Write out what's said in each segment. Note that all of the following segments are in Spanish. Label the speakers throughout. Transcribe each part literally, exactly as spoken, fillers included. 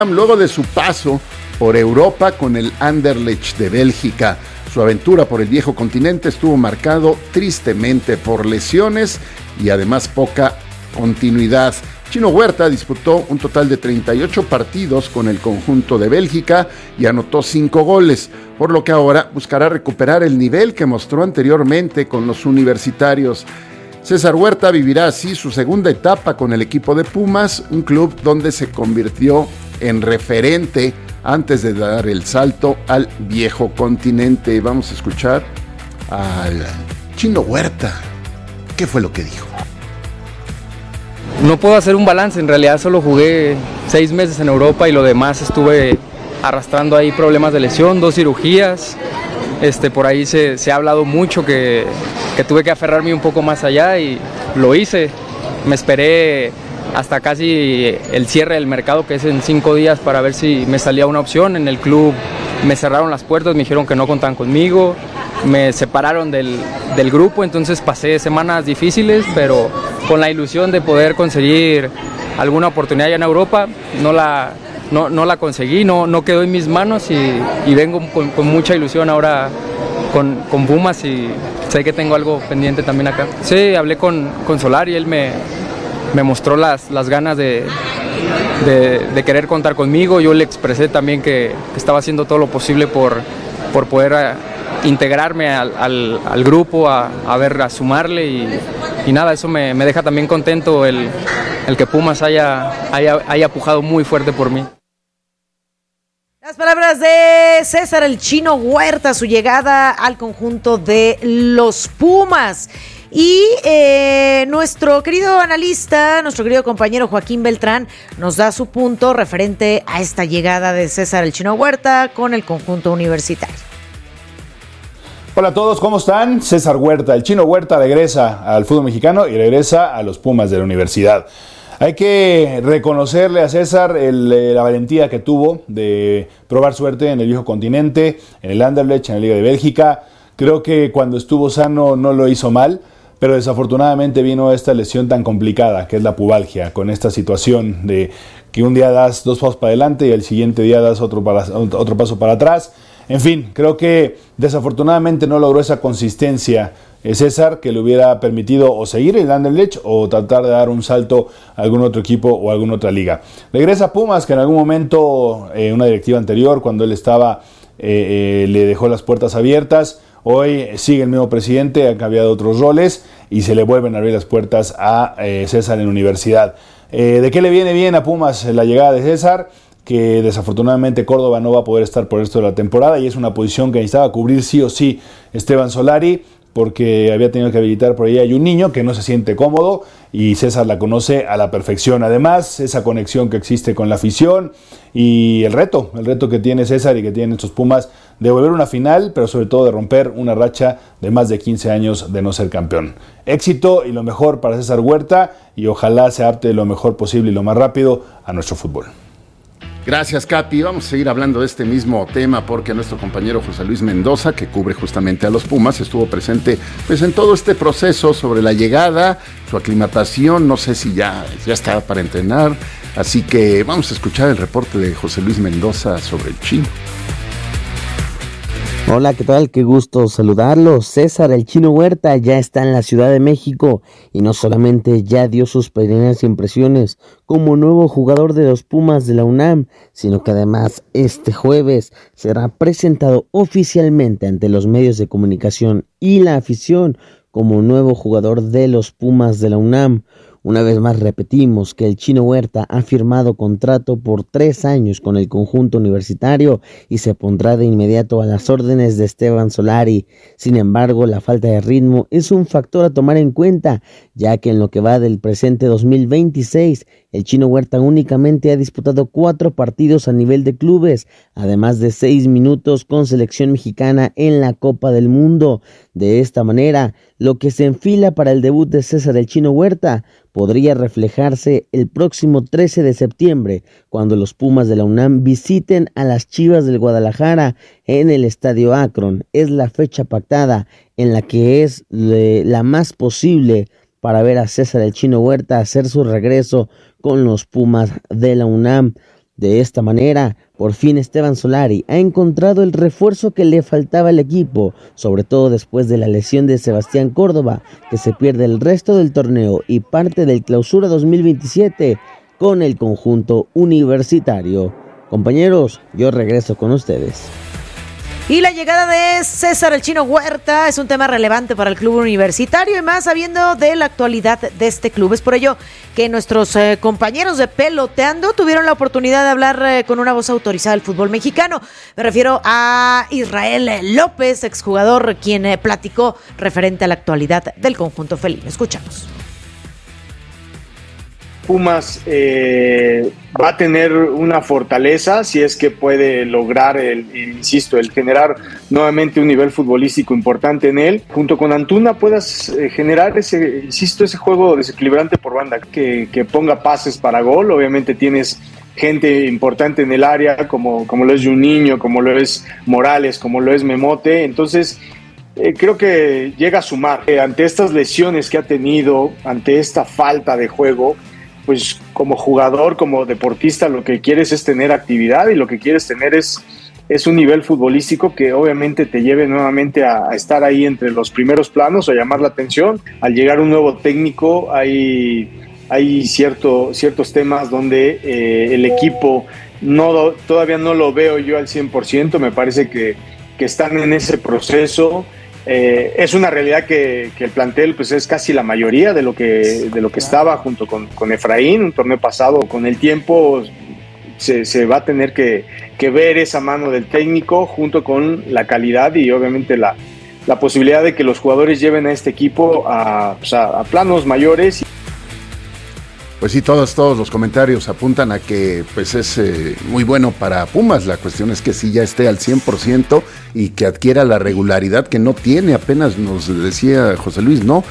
Speaker 1: luego de su paso por Europa con el Anderlecht de Bélgica. Su aventura por el viejo continente estuvo marcado tristemente por lesiones y además poca continuidad. Chino Huerta disputó un total de treinta y ocho partidos con el conjunto de Bélgica y anotó cinco goles, por lo que ahora buscará recuperar el nivel que mostró anteriormente con los universitarios. César Huerta vivirá así su segunda etapa con el equipo de Pumas, un club donde se convirtió en referente antes de dar el salto al viejo continente. Vamos a escuchar al Chino Huerta. ¿Qué fue lo que dijo?
Speaker 2: No puedo hacer un balance, en realidad solo jugué seis meses en Europa y lo demás estuve arrastrando ahí problemas de lesión, dos cirugías. Este, por ahí se, se ha hablado mucho que, que tuve que aferrarme un poco más allá y lo hice. Me esperé hasta casi el cierre del mercado, que es en cinco días, para ver si me salía una opción. En el club me cerraron las puertas, me dijeron que no contaban conmigo, me separaron del, del grupo, entonces pasé semanas difíciles, pero con la ilusión de poder conseguir alguna oportunidad allá en Europa. No la, no, no la conseguí, no, no quedó en mis manos y, y vengo con, con mucha ilusión ahora con, con Pumas y sé que tengo algo pendiente también acá. Sí, hablé con, con Solari y él me, me mostró las, las ganas de, de, de querer contar conmigo. Yo le expresé también que, que estaba haciendo todo lo posible por, por poder a, integrarme al, al, al grupo, a, a ver, a sumarle y, y nada, eso me, me deja también contento el, el que Pumas haya, haya, haya pujado muy fuerte por mí.
Speaker 3: Las palabras de César el Chino Huerta, su llegada al conjunto de los Pumas. Y eh, nuestro querido analista, nuestro querido compañero Joaquín Beltrán nos da su punto referente a esta llegada de César el Chino Huerta con el conjunto universitario.
Speaker 4: Hola a todos, ¿cómo están? César Huerta, el Chino Huerta regresa al fútbol mexicano y regresa a los Pumas de la universidad. Hay que reconocerle a César el, la valentía que tuvo de probar suerte en el viejo continente, en el Anderlecht, en la Liga de Bélgica. Creo que cuando estuvo sano no lo hizo mal, pero desafortunadamente vino esta lesión tan complicada que es la pubalgia, con esta situación de que un día das dos pasos para adelante y el siguiente día das otro, para, otro paso para atrás. En fin, creo que desafortunadamente no logró esa consistencia César, que le hubiera permitido o seguir en el Anderlecht o tratar de dar un salto a algún otro equipo o a alguna otra liga. Regresa a Pumas, que en algún momento, eh, una directiva anterior, cuando él estaba, eh, eh, le dejó las puertas abiertas. Hoy sigue el mismo presidente, ha cambiado otros roles y se le vuelven a abrir las puertas a eh, César en la universidad. Eh, ¿De qué le viene bien a Pumas la llegada de César? Que desafortunadamente Córdoba no va a poder estar por el resto de la temporada y es una posición que necesitaba cubrir sí o sí Esteban Solari, porque había tenido que habilitar por ahí hay un niño que no se siente cómodo y César la conoce a la perfección. Además, esa conexión que existe con la afición y el reto, el reto que tiene César y que tienen estos Pumas de volver a una final, pero sobre todo de romper una racha de más de quince años de no ser campeón. Éxito y lo mejor para César Huerta y ojalá se adapte lo mejor posible y lo más rápido a nuestro fútbol.
Speaker 1: Gracias, Capi. Vamos a seguir hablando de este mismo tema porque nuestro compañero José Luis Mendoza, que cubre justamente a los Pumas, estuvo presente pues en todo este proceso sobre la llegada, su aclimatación, no sé si ya, ya estaba para entrenar, así que vamos a escuchar el reporte de José Luis Mendoza sobre el Chino.
Speaker 5: Hola, ¿qué tal? Qué gusto saludarlos. César el Chino Huerta ya está en la Ciudad de México y no solamente ya dio sus primeras impresiones como nuevo jugador de los Pumas de la UNAM, sino que además este jueves será presentado oficialmente ante los medios de comunicación y la afición como nuevo jugador de los Pumas de la UNAM. Una vez más repetimos que el Chino Huerta ha firmado contrato por tres años con el conjunto universitario y se pondrá de inmediato a las órdenes de Esteban Solari. Sin embargo, la falta de ritmo es un factor a tomar en cuenta, ya que en lo que va del presente dos mil veintiséis, el Chino Huerta únicamente ha disputado cuatro partidos a nivel de clubes, además de seis minutos con selección mexicana en la Copa del Mundo. De esta manera, lo que se enfila para el debut de César el Chino Huerta podría reflejarse el próximo trece de septiembre, cuando los Pumas de la UNAM visiten a las Chivas del Guadalajara en el Estadio Akron. Es la fecha pactada en la que es eh, la más posible para ver a César el Chino Huerta hacer su regreso con los Pumas de la UNAM. De esta manera, por fin Esteban Solari ha encontrado el refuerzo que le faltaba al equipo, sobre todo después de la lesión de Sebastián Córdoba, que se pierde el resto del torneo y parte del Clausura dos mil veintisiete con el conjunto universitario. Compañeros, yo regreso con ustedes.
Speaker 3: Y la llegada de César el Chino Huerta es un tema relevante para el club universitario y más sabiendo de la actualidad de este club. Es por ello que nuestros eh, compañeros de Peloteando tuvieron la oportunidad de hablar eh, con una voz autorizada del fútbol mexicano. Me refiero a Israel López, exjugador, quien eh, platicó referente a la actualidad del conjunto felino. Escuchamos.
Speaker 6: Pumas eh, va a tener una fortaleza si es que puede lograr, el, insisto, el generar nuevamente un nivel futbolístico importante en él. Junto con Antuna puedas eh, generar ese, insisto, ese juego desequilibrante por banda, que, que ponga pases para gol. Obviamente tienes gente importante en el área, como, como lo es Juninho, como lo es Morales, como lo es Memote. Entonces, eh, creo que llega a sumar. Eh, ante estas lesiones que ha tenido, ante esta falta de juego, pues como jugador, como deportista, lo que quieres es tener actividad y lo que quieres tener es, es un nivel futbolístico que obviamente te lleve nuevamente a, a estar ahí entre los primeros planos, a llamar la atención. Al llegar un nuevo técnico hay, hay cierto, ciertos temas donde eh, el equipo no, todavía no lo veo yo al cien por ciento, me parece que, que están en ese proceso. Eh, es una realidad que, que el plantel pues es casi la mayoría de lo que, de lo que estaba junto con, con Efraín, un torneo pasado. Con el tiempo se, se va a tener que, que ver esa mano del técnico junto con la calidad y obviamente la, la posibilidad de que los jugadores lleven a este equipo a, pues a, a planos mayores.
Speaker 1: Pues sí, todos, todos los comentarios apuntan a que pues es eh, muy bueno para Pumas. La cuestión es que sí ya esté al cien por ciento y que adquiera la regularidad que no tiene. Apenas nos decía José Luis, ¿no?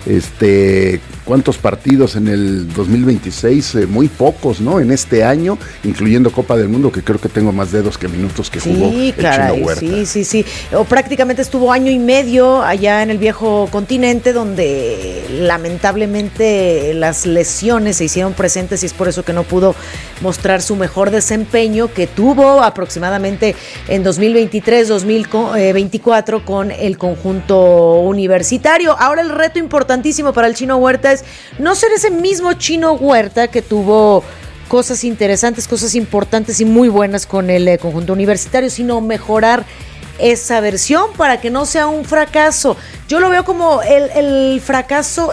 Speaker 1: Este, ¿cuántos partidos en el dos mil veintiséis? Eh, muy pocos, ¿no? En este año, incluyendo Copa del Mundo, que creo que tengo más dedos que minutos que jugó
Speaker 3: sí,
Speaker 1: el
Speaker 3: caray,
Speaker 1: Chino Huerta.
Speaker 3: Sí, sí, sí. O prácticamente estuvo año y medio allá en el viejo continente, donde lamentablemente las lesiones se hicieron presentes y es por eso que no pudo mostrar su mejor desempeño que tuvo aproximadamente en dos mil veintitrés, dos mil veinticuatro con el conjunto universitario. Ahora el reto importante para el Chino Huerta es no ser ese mismo Chino Huerta que tuvo cosas interesantes, cosas importantes y muy buenas con el eh, conjunto universitario, sino mejorar esa versión para que no sea un fracaso. Yo lo veo como el, el fracaso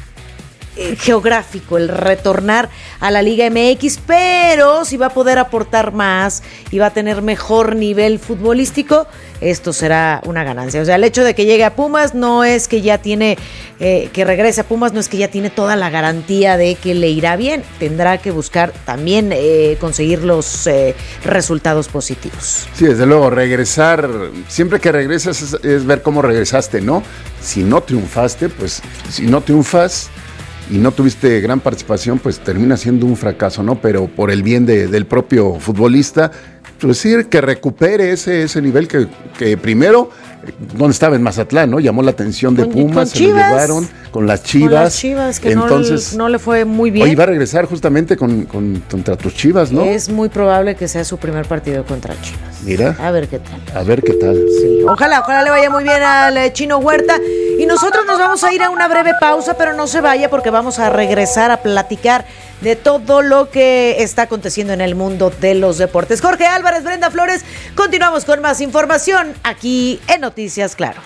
Speaker 3: eh, geográfico, el retornar a la Liga M X, pero si va a poder aportar más y va a tener mejor nivel futbolístico, esto será una ganancia. O sea, el hecho de que llegue a Pumas no es que ya tiene, eh, que regrese a Pumas, no es que ya tiene toda la garantía de que le irá bien. Tendrá que buscar también eh, conseguir los eh, resultados positivos.
Speaker 1: Sí, desde luego, regresar, siempre que regresas es, es ver cómo regresaste, ¿no? Si no triunfaste, pues, si no triunfas y no tuviste gran participación, pues termina siendo un fracaso, ¿no? Pero por el bien de, del propio futbolista, pues sí, que recupere ese, ese nivel que, que primero, donde estaba en Mazatlán, ¿no? Llamó la atención de
Speaker 3: con,
Speaker 1: Pumas,
Speaker 3: con
Speaker 1: se lo llevaron con las Chivas.
Speaker 3: Con las Chivas, que
Speaker 1: entonces,
Speaker 3: no, no le fue muy bien.
Speaker 1: Hoy va a regresar justamente con, con, contra tus Chivas, ¿no?
Speaker 3: Es muy probable que sea su primer partido contra Chivas.
Speaker 1: Mira.
Speaker 3: A ver qué tal.
Speaker 1: A ver qué tal.
Speaker 3: Sí, ojalá, ojalá le vaya muy bien al Chino Huerta. Y nosotros nos vamos a ir a una breve pausa, pero no se vaya porque vamos a regresar a platicar de todo lo que está aconteciendo en el mundo de los deportes. Jorge Álvarez, Brenda Flores, continuamos con más información aquí en Noticias Claro.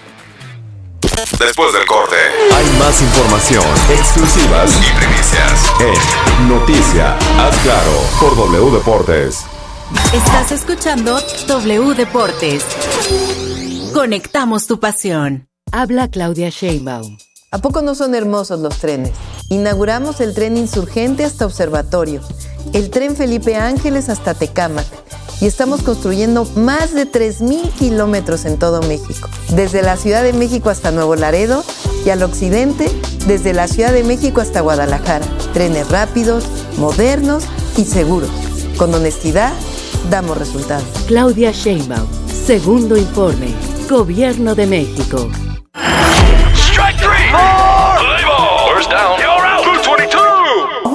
Speaker 7: Después del corte, hay más información, exclusivas y primicias en Noticias Haz Claro por W Deportes.
Speaker 8: Estás escuchando W Deportes. Conectamos tu pasión. Habla Claudia Sheinbaum.
Speaker 9: ¿A poco no son hermosos los trenes? Inauguramos el tren Insurgente hasta Observatorio, el tren Felipe Ángeles hasta Tecámac y estamos construyendo más de tres mil kilómetros en todo México, desde la Ciudad de México hasta Nuevo Laredo y al occidente, desde la Ciudad de México hasta Guadalajara. Trenes rápidos, modernos y seguros. Con honestidad, damos resultados.
Speaker 8: Claudia Sheinbaum, segundo informe, Gobierno de México.
Speaker 7: Strike three. First down. You're out. two twenty-two.
Speaker 10: Oh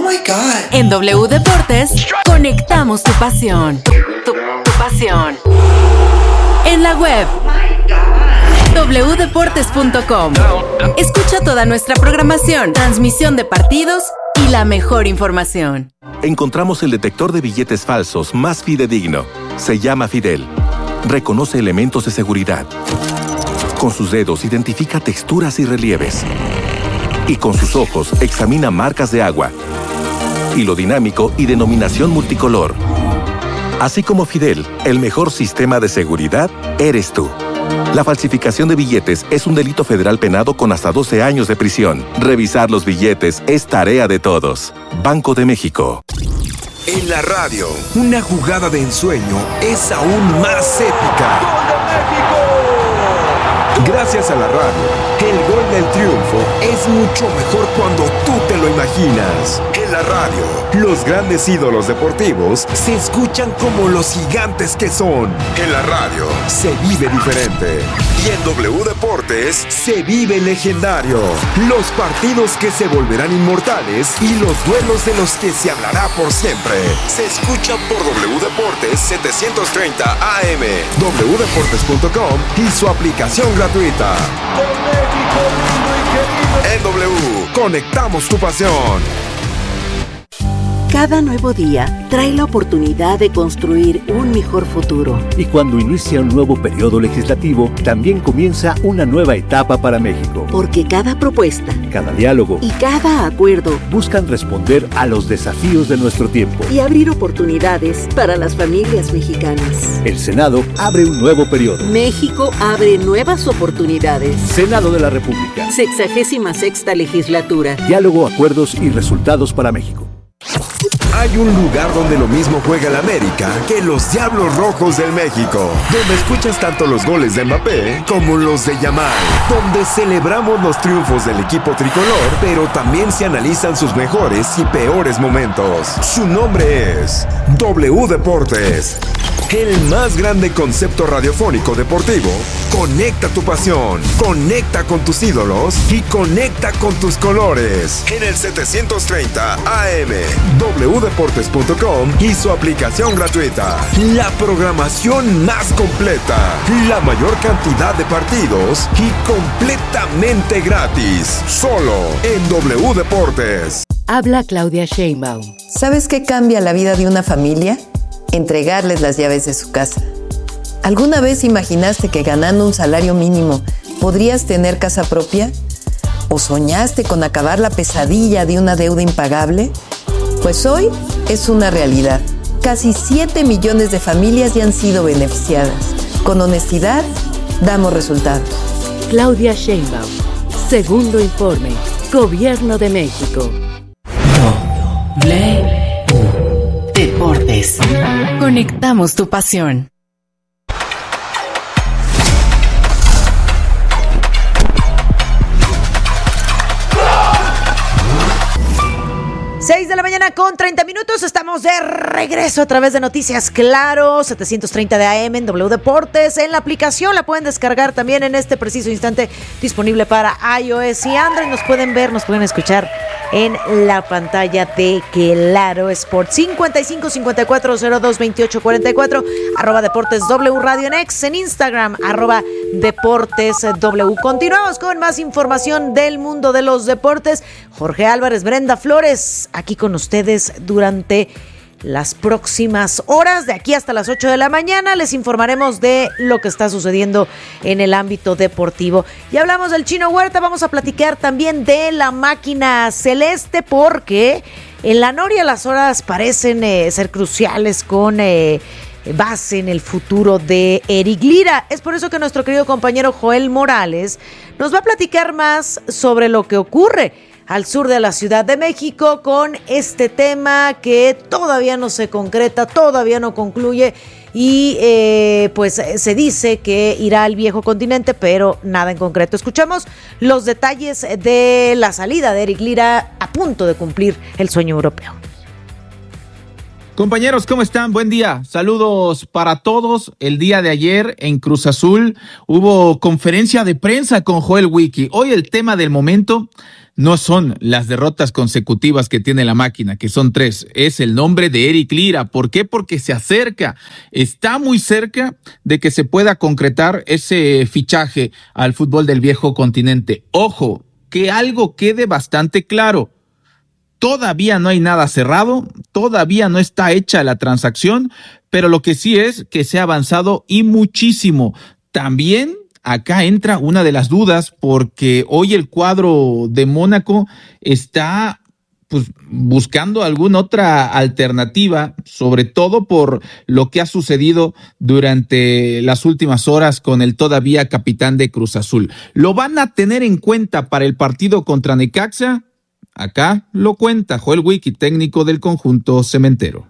Speaker 10: my God.
Speaker 8: En W Deportes, conectamos tu pasión. Tu, tu, tu pasión. En la web doble u deportes punto com. Escucha toda nuestra programación, transmisión de partidos y la mejor información.
Speaker 11: Encontramos el detector de billetes falsos más fidedigno. Se llama Fidel. Reconoce elementos de seguridad. Con sus dedos identifica texturas y relieves. Y con sus ojos examina marcas de agua, hilo dinámico y denominación multicolor. Así como Fidel, el mejor sistema de seguridad eres tú. La falsificación de billetes es un delito federal penado con hasta doce años de prisión. Revisar los billetes es tarea de todos. Banco de México.
Speaker 7: En la radio, una jugada de ensueño es aún más épica. ¡Gol de México! Gracias a la radio, el gol del triunfo es mucho mejor cuando tú te lo imaginas. En la radio, los grandes ídolos deportivos se escuchan como los gigantes que son. En la radio, se vive diferente. Y en W Deportes, se vive legendario. Los partidos que se volverán inmortales y los duelos de los que se hablará por siempre. Se escucha por W Deportes setecientos treinta A M, doble u deportes punto com y su aplicación gratuita. En W, conectamos tu pasión.
Speaker 12: Cada nuevo día trae la oportunidad de construir un mejor futuro.
Speaker 13: Y cuando inicia un nuevo periodo legislativo, también comienza una nueva etapa para México.
Speaker 12: Porque cada propuesta,
Speaker 13: cada diálogo
Speaker 12: y cada acuerdo
Speaker 13: buscan responder a los desafíos de nuestro tiempo
Speaker 12: y abrir oportunidades para las familias mexicanas.
Speaker 13: El Senado abre un nuevo periodo.
Speaker 12: México abre nuevas oportunidades.
Speaker 13: Senado de la República.
Speaker 12: Sexagésima sexta legislatura.
Speaker 13: Diálogo, acuerdos y resultados para México.
Speaker 7: Hay un lugar donde lo mismo juega el América que los Diablos Rojos del México, donde escuchas tanto los goles de Mbappé como los de Yamal, donde celebramos los triunfos del equipo tricolor, pero también se analizan sus mejores y peores momentos. Su nombre es W Deportes. El más grande concepto radiofónico deportivo. Conecta tu pasión, conecta con tus ídolos y conecta con tus colores. En el setecientos treinta A M, doble u deportes punto com y su aplicación gratuita. La programación más completa, la mayor cantidad de partidos y completamente gratis. Solo en W Deportes.
Speaker 8: Habla Claudia Sheinbaum.
Speaker 9: ¿Sabes qué cambia la vida de una familia? Entregarles las llaves de su casa. ¿Alguna vez imaginaste que ganando un salario mínimo podrías tener casa propia? ¿O soñaste con acabar la pesadilla de una deuda impagable? Pues hoy es una realidad. Casi siete millones de familias ya han sido beneficiadas. Con honestidad, damos resultados.
Speaker 8: Claudia Sheinbaum. Segundo informe. Gobierno de México. W Deportes. Conectamos tu pasión.
Speaker 3: seis de la mañana con treinta minutos, estamos de regreso a través de Noticias Claro, setecientos treinta de A M en W Deportes. En la aplicación la pueden descargar también en este preciso instante, disponible para iOS y Android. Nos pueden ver, nos pueden escuchar en la pantalla de Claro Sport. cincuenta y cinco cincuenta y cuatro cero dos veintiocho cuarenta y cuatro, arroba Deportes W Radio en X, en Instagram, arroba Deportes W. Continuamos con más información del mundo de los deportes. Jorge Álvarez, Brenda Flores, aquí con ustedes durante las próximas horas, de aquí hasta las ocho de la mañana. Les informaremos de lo que está sucediendo en el ámbito deportivo. Ya hablamos del Chino Huerta, vamos a platicar también de la máquina celeste, porque en la Noria las horas parecen eh, ser cruciales con eh, base en el futuro de Eric Lira. Es por eso que nuestro querido compañero Joel Morales nos va a platicar más sobre lo que ocurre al sur de la Ciudad de México con este tema que todavía no se concreta, todavía no concluye y eh, pues se dice que irá al viejo continente, pero nada en concreto. Escuchamos los detalles de la salida de Eric Lira a punto de cumplir el sueño europeo.
Speaker 14: Compañeros, ¿cómo están? Buen día. Saludos para todos. El día de ayer en Cruz Azul hubo conferencia de prensa con Joel Wiki. Hoy el tema del momento no son las derrotas consecutivas que tiene la máquina, que son tres, es el nombre de Eric Lira. ¿Por qué? Porque se acerca, está muy cerca de que se pueda concretar ese fichaje al fútbol del viejo continente. Ojo, que algo quede bastante claro. Todavía no hay nada cerrado, todavía no está hecha la transacción, pero lo que sí es que se ha avanzado y muchísimo. También acá entra una de las dudas, porque hoy el cuadro de Mónaco está pues, buscando alguna otra alternativa, sobre todo por lo que ha sucedido durante las últimas horas con el todavía capitán de Cruz Azul. ¿Lo van a tener en cuenta para el partido contra Necaxa? Acá lo cuenta Joel Wiki, técnico del conjunto cementero.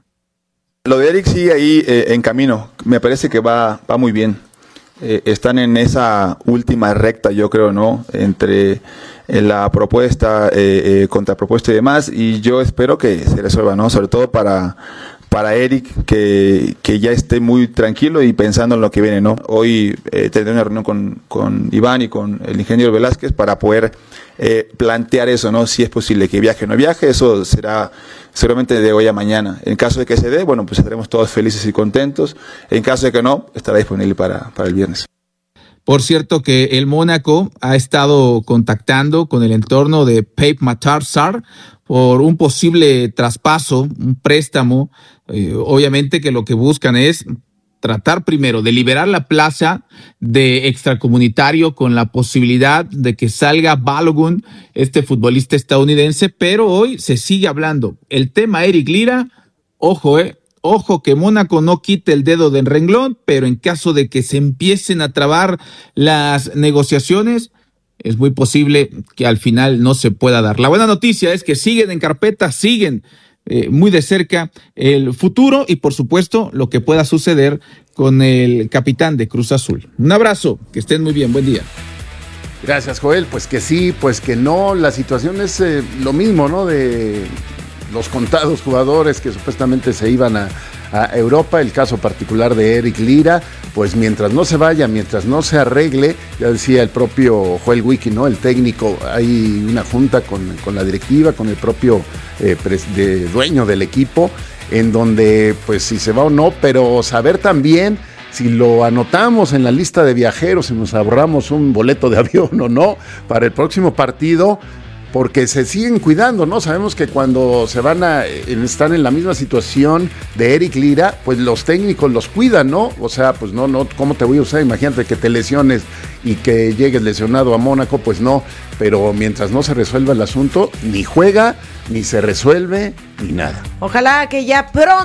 Speaker 10: Lo de Eric sigue ahí eh, en camino. Me parece que va, va muy bien. Eh, están en esa última recta, yo creo, ¿no? Entre eh, la propuesta, eh, eh, contrapropuesta y demás, y yo espero que se resuelva, ¿no? Sobre todo para, para Eric, que, que ya esté muy tranquilo y pensando en lo que viene, ¿no? Hoy eh, tendré una reunión con, con Iván y con el ingeniero Velázquez para poder eh, plantear eso, ¿no? Si es posible que viaje o no viaje, eso será seguramente de hoy a mañana. En caso de que se dé, bueno, pues estaremos todos felices y contentos. En caso de que no, estará disponible para, para el viernes.
Speaker 14: Por cierto que el Mónaco ha estado contactando con el entorno de Pape Matar Sarr por un posible traspaso, un préstamo. Eh, obviamente que lo que buscan es tratar primero de liberar la plaza de extracomunitario con la posibilidad de que salga Balogun, este futbolista estadounidense, pero hoy se sigue hablando. El tema Eric Lira, ojo, eh, ojo que Mónaco no quite el dedo del renglón, pero en caso de que se empiecen a trabar las negociaciones, es muy posible que al final no se pueda dar. La buena noticia es que siguen en carpeta, siguen Eh, muy de cerca el futuro y por supuesto lo que pueda suceder con el capitán de Cruz Azul. Un abrazo, que estén muy bien, buen día.
Speaker 1: Gracias, Joel. Pues que sí, pues que no, la situación es eh, lo mismo, ¿no? De los contados jugadores que supuestamente se iban a, a Europa, el caso particular de Eric Lira, pues mientras no se vaya, mientras no se arregle, ya decía el propio Joel Wiki, ¿no? El técnico, hay una junta con, con la directiva, con el propio eh, pres, de, dueño del equipo, en donde pues si se va o no, pero saber también si lo anotamos en la lista de viajeros, si nos ahorramos un boleto de avión o no para el próximo partido, porque se siguen cuidando, ¿no? Sabemos que cuando se van a están en la misma situación de Eric Lira, pues los técnicos los cuidan, ¿no? O sea, pues no, no, ¿cómo te voy a usar? Imagínate que te lesiones y que llegues lesionado a Mónaco, pues no, pero mientras no se resuelva el asunto, ni juega, ni se resuelve, ni nada.
Speaker 3: Ojalá que ya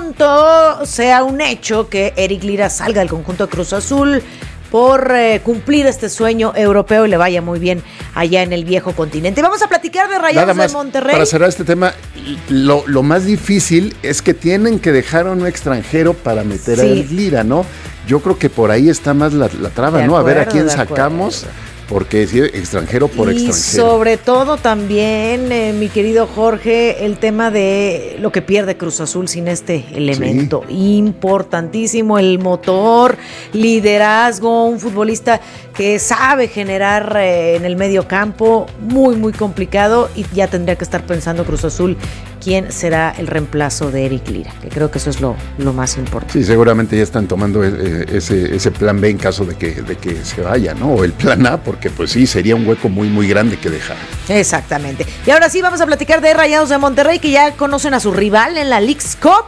Speaker 3: pronto sea un hecho que Eric Lira salga del conjunto de Cruz Azul por eh, cumplir este sueño europeo y le vaya muy bien allá en el viejo continente. Vamos a platicar de Rayados
Speaker 1: más,
Speaker 3: de Monterrey.
Speaker 1: Para cerrar este tema, lo, lo más difícil es que tienen que dejar a un extranjero para meter sí. a Eric Lira, ¿no? Yo creo que por ahí está más la, la traba, de ¿no? Acuerdo, a ver a quién sacamos. Acuerdo. Porque si extranjero por
Speaker 3: y
Speaker 1: extranjero.
Speaker 3: Sobre todo también, eh, mi querido Jorge, el tema de lo que pierde Cruz Azul sin este elemento. Sí. Importantísimo, el motor, liderazgo, un futbolista que sabe generar eh, en el medio campo, muy, muy complicado, y ya tendría que estar pensando Cruz Azul quién será el reemplazo de Eric Lira, que creo que eso es lo, lo más importante.
Speaker 1: Sí, seguramente ya están tomando ese, ese plan B en caso de que, de que se vaya, ¿no? O el plan A, porque pues sí, sería un hueco muy, muy grande que dejar.
Speaker 3: Exactamente. Y ahora sí, vamos a platicar de Rayados de Monterrey, que ya conocen a su rival en la Leagues Cup.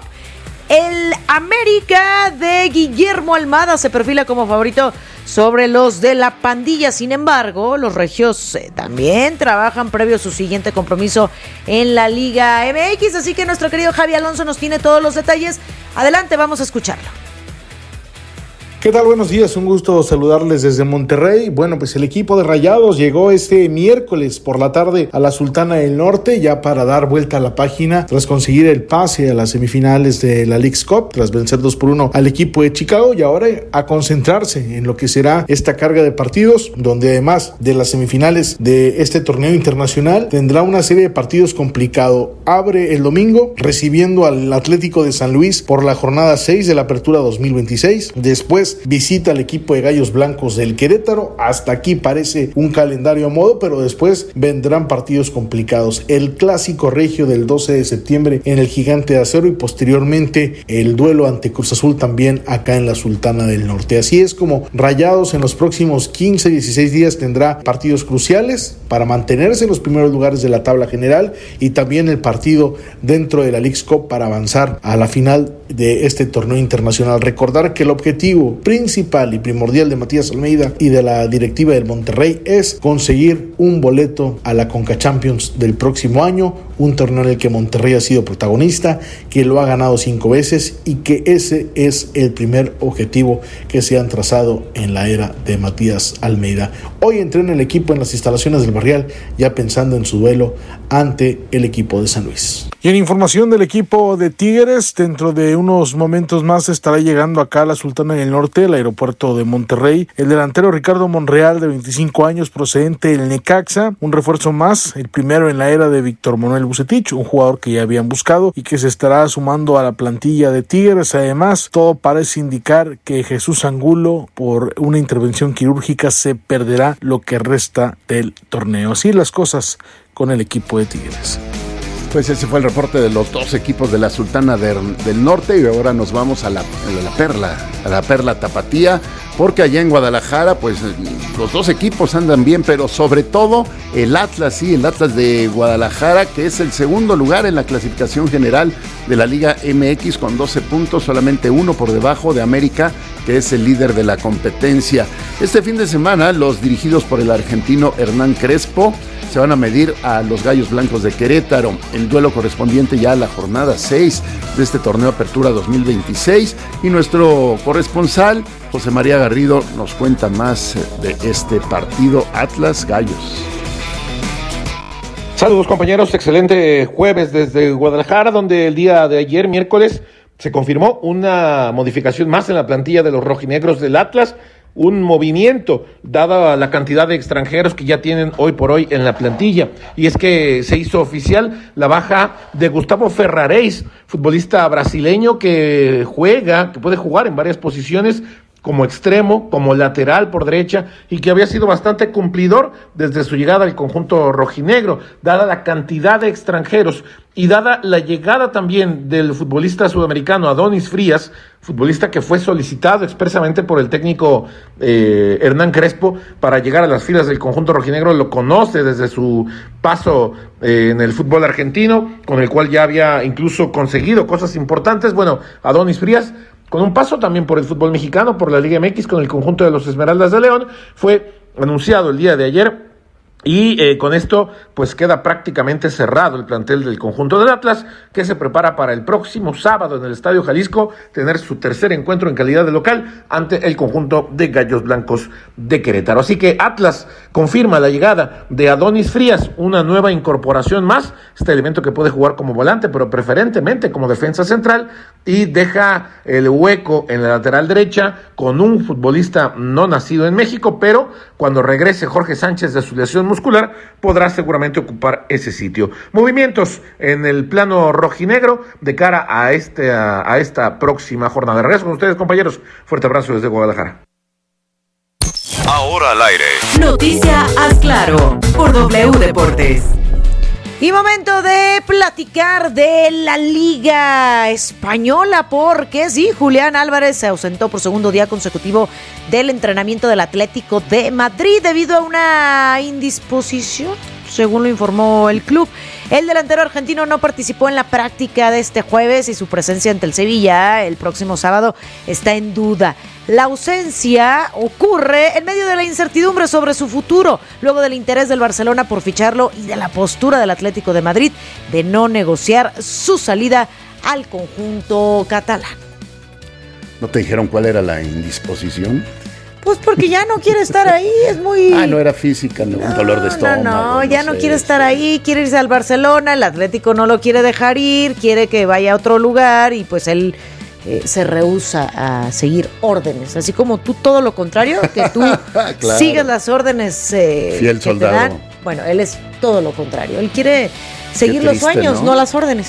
Speaker 3: El América de Guillermo Almada se perfila como favorito sobre los de la pandilla. Sin embargo, los regios eh, también trabajan previo a su siguiente compromiso en la Liga M X, así que nuestro querido Javi Alonso nos tiene todos los detalles. Adelante, vamos a escucharlo.
Speaker 15: ¿Qué tal? Buenos días, un gusto saludarles desde Monterrey. Bueno, pues el equipo de Rayados llegó este miércoles por la tarde a la Sultana del Norte, ya para dar vuelta a la página tras conseguir el pase a las semifinales de la Leagues Cup, tras vencer dos por uno al equipo de Chicago, y ahora a concentrarse en lo que será esta carga de partidos, donde además de las semifinales de este torneo internacional, tendrá una serie de partidos complicado. Abre el domingo recibiendo al Atlético de San Luis por la jornada seis de la Apertura dos mil veintiséis, después Después visita al equipo de Gallos Blancos del Querétaro. Hasta aquí parece un calendario a modo, pero después vendrán partidos complicados. El clásico regio del doce de septiembre en el Gigante de Acero y posteriormente el duelo ante Cruz Azul también acá en la Sultana del Norte. Así es como Rayados en los próximos quince a dieciséis días tendrá partidos cruciales para mantenerse en los primeros lugares de la tabla general y también el partido dentro de la Leagues Cup para avanzar a la final de este torneo internacional. Recordar que el objetivo principal y primordial de Matías Almeida y de la directiva del Monterrey es conseguir un boleto a la Conca Champions del próximo año, un torneo en el que Monterrey ha sido protagonista, que lo ha ganado cinco veces y que ese es el primer objetivo que se han trazado en la era de Matías Almeida. Hoy entrena el equipo en las instalaciones del Barrial, ya pensando en su duelo ante el equipo de San Luis. Y en información del equipo de Tigres, dentro de unos momentos más estará llegando acá a la Sultana del Norte, el aeropuerto de Monterrey, el delantero Ricardo Monreal, de veinticinco años, procedente del Necaxa, un refuerzo más, el primero en la era de Víctor Manuel Vucetich, un jugador que ya habían buscado y que se estará sumando a la plantilla de Tigres. Además, todo parece indicar que Jesús Angulo, por una intervención quirúrgica, se perderá lo que resta del torneo. Así las cosas con el equipo de Tigres.
Speaker 1: Pues ese fue el reporte de los dos equipos de la Sultana del, del Norte y ahora nos vamos a la, a la Perla, a la Perla Tapatía, porque allá en Guadalajara pues los dos equipos andan bien, pero sobre todo el Atlas, sí, el Atlas de Guadalajara, que es el segundo lugar en la clasificación general de la Liga M X con doce puntos, solamente uno por debajo de América, que es el líder de la competencia. Este fin de semana los dirigidos por el argentino Hernán Crespo se van a medir a los Gallos Blancos de Querétaro, el duelo correspondiente ya a la jornada seis de este torneo Apertura dos mil veintiséis, y nuestro corresponsal José María Garrido nos cuenta más de este partido Atlas Gallos.
Speaker 16: Saludos compañeros, excelente jueves desde Guadalajara, donde el día de ayer, miércoles, se confirmó una modificación más en la plantilla de los rojinegros del Atlas, un movimiento, dada la cantidad de extranjeros que ya tienen hoy por hoy en la plantilla, y es que se hizo oficial la baja de Gustavo Ferrareis, futbolista brasileño que juega, que puede jugar en varias posiciones, como extremo, como lateral por derecha, y que había sido bastante cumplidor desde su llegada al conjunto rojinegro, dada la cantidad de extranjeros y dada la llegada también del futbolista sudamericano Adonis Frías, futbolista que fue solicitado expresamente por el técnico eh, Hernán Crespo para llegar a las filas del conjunto rojinegro. Lo conoce desde su paso eh, en el fútbol argentino, con el cual ya había incluso conseguido cosas importantes. Bueno, Adonis Frías, con un paso también por el fútbol mexicano, por la Liga M X con el conjunto de los Esmeraldas de León, fue anunciado el día de ayer. Y eh, con esto pues queda prácticamente cerrado el plantel del conjunto del Atlas, que se prepara para el próximo sábado en el Estadio Jalisco tener su tercer encuentro en calidad de local ante el conjunto de Gallos Blancos de Querétaro. Así que Atlas confirma la llegada de Adonis Frías, una nueva incorporación más, este elemento que puede jugar como volante pero preferentemente como defensa central, y deja el hueco en la lateral derecha con un futbolista no nacido en México, pero cuando regrese Jorge Sánchez de su lesión muscular podrá seguramente ocupar ese sitio. Movimientos en el plano rojinegro de cara a, este, a, a esta próxima jornada. Regreso con ustedes, compañeros. Fuerte abrazo desde Guadalajara.
Speaker 11: Ahora al aire.
Speaker 8: Noticia Haz Claro por W Deportes.
Speaker 3: Y momento de platicar de la Liga Española, porque sí, Julián Álvarez se ausentó por segundo día consecutivo del entrenamiento del Atlético de Madrid debido a una indisposición, según lo informó el club. El delantero argentino no participó en la práctica de este jueves y su presencia ante el Sevilla el próximo sábado está en duda. La ausencia ocurre en medio de la incertidumbre sobre su futuro, luego del interés del Barcelona por ficharlo y de la postura del Atlético de Madrid de no negociar su salida al conjunto catalán.
Speaker 1: ¿No te dijeron cuál era la indisposición?
Speaker 3: Pues porque ya no quiere estar ahí, es muy...
Speaker 1: Ah, no era física, no, no un dolor de estómago.
Speaker 3: No, no, ya no,
Speaker 1: sé,
Speaker 3: quiere estar ahí, quiere irse al Barcelona, el Atlético no lo quiere dejar ir, quiere que vaya a otro lugar y pues él eh, se rehúsa a seguir órdenes, así como tú todo lo contrario, que tú claro. sigas las órdenes eh,
Speaker 1: Fiel
Speaker 3: que
Speaker 1: soldado.
Speaker 3: te dan. Bueno, él es todo lo contrario, él quiere seguir triste, los sueños, ¿no? no las órdenes.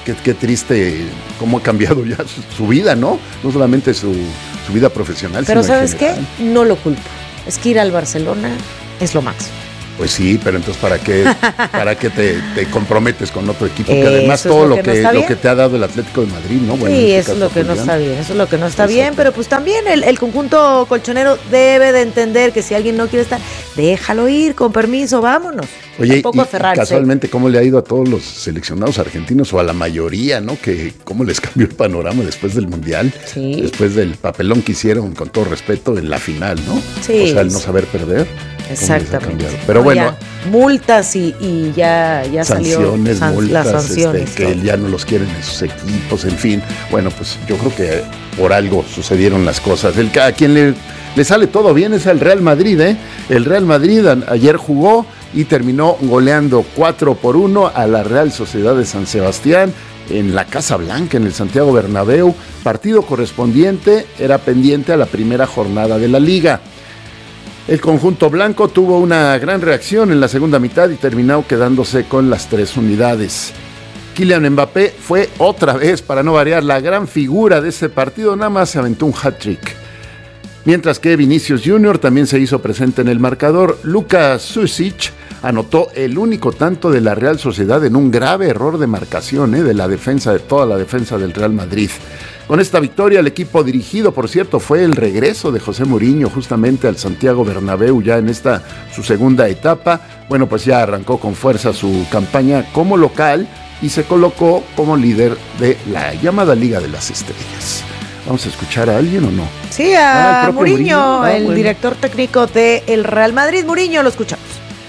Speaker 1: qué, qué triste cómo ha cambiado ya su, su vida, ¿no? No solamente su, su vida profesional,
Speaker 3: pero
Speaker 1: sino
Speaker 3: ¿sabes
Speaker 1: en
Speaker 3: qué?
Speaker 1: general.
Speaker 3: No lo culpo. Es que ir al Barcelona es lo máximo.
Speaker 1: Pues sí, pero entonces ¿para qué, para qué te, te comprometes con otro equipo? Que
Speaker 3: Eso
Speaker 1: además
Speaker 3: es
Speaker 1: todo
Speaker 3: lo
Speaker 1: lo
Speaker 3: que
Speaker 1: que,
Speaker 3: no está
Speaker 1: lo
Speaker 3: bien.
Speaker 1: que te ha dado el Atlético de Madrid, ¿no? Bueno,
Speaker 3: sí,
Speaker 1: en este
Speaker 3: eso es
Speaker 1: caso,
Speaker 3: lo que no
Speaker 1: pues,
Speaker 3: está
Speaker 1: ya.
Speaker 3: bien, eso es lo que no está
Speaker 1: Exacto.
Speaker 3: bien, pero pues también el, el conjunto colchonero debe de entender que si alguien no quiere estar, déjalo ir, con permiso, vámonos.
Speaker 1: Oye,
Speaker 3: Tampoco
Speaker 1: y
Speaker 3: aferrarse.
Speaker 1: casualmente, ¿cómo le ha ido a todos los seleccionados argentinos o a la mayoría, ¿no? Que cómo les cambió el panorama después del Mundial,
Speaker 3: sí.
Speaker 1: después del papelón que hicieron, con todo respeto, en la final, ¿no?
Speaker 3: Sí,
Speaker 1: o sea, el no
Speaker 3: sí.
Speaker 1: saber perder.
Speaker 3: Exactamente.
Speaker 1: Pero
Speaker 3: No,
Speaker 1: bueno,
Speaker 3: ya, multas y, y ya, ya
Speaker 1: sanciones,
Speaker 3: salió san-
Speaker 1: multas,
Speaker 3: las sanciones.
Speaker 1: este, que
Speaker 3: todo.
Speaker 1: ya no los quieren en sus equipos, en fin. Bueno, pues yo creo que por algo sucedieron las cosas. El, a quien le, le sale todo bien es el Real Madrid, ¿eh? El Real Madrid a, ayer jugó y terminó goleando cuatro por uno a la Real Sociedad de San Sebastián en la Casa Blanca, en el Santiago Bernabéu. Partido correspondiente era pendiente a la primera jornada de la Liga. El conjunto blanco tuvo una gran reacción en la segunda mitad y terminó quedándose con las tres unidades. Kylian Mbappé fue otra vez, para no variar, la gran figura de ese partido, nada más se aventó un hat-trick. Mientras que Vinicius junior también se hizo presente en el marcador, Luka Sušić anotó el único tanto de la Real Sociedad en un grave error de marcación ¿eh? de la defensa, de toda la defensa del Real Madrid. Con esta victoria, el equipo dirigido, por cierto, fue el regreso de José Mourinho justamente al Santiago Bernabéu ya en esta su segunda etapa. Bueno, pues ya arrancó con fuerza su campaña como local y se colocó como líder de la llamada Liga de las Estrellas. ¿Vamos a escuchar a alguien o no?
Speaker 3: Sí,
Speaker 1: Ah,
Speaker 3: a
Speaker 1: el propio
Speaker 3: Mourinho,
Speaker 1: Mourinho. Ah,
Speaker 3: el
Speaker 1: bueno.
Speaker 3: director técnico del Real Madrid. Mourinho, lo escuchamos.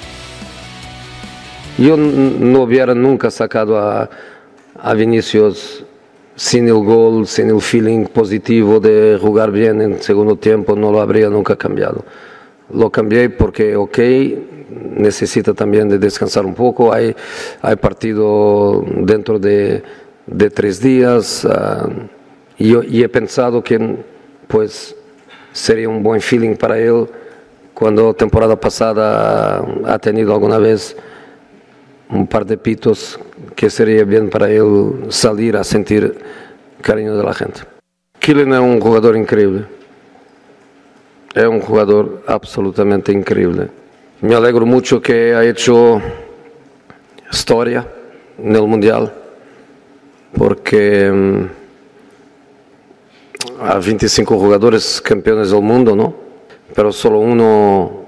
Speaker 17: Yo n- no hubiera nunca sacado a, a Vinicius sin el gol, sin el feeling positivo de jugar bien en segundo tiempo, no lo habría nunca cambiado. Lo cambié porque, ok, necesita también de descansar un poco, hay, hay partido dentro de, de tres días, uh, y, yo, y he pensado que pues sería un buen feeling para él cuando temporada pasada ha tenido alguna vez un par de pitos, que sería bien para él salir a sentir cariño de la gente. Kylian es un jugador increíble, es un jugador absolutamente increíble. Me alegro mucho que ha hecho historia en el Mundial, porque um, hay veinticinco jugadores campeones del mundo, ¿no? Pero solo uno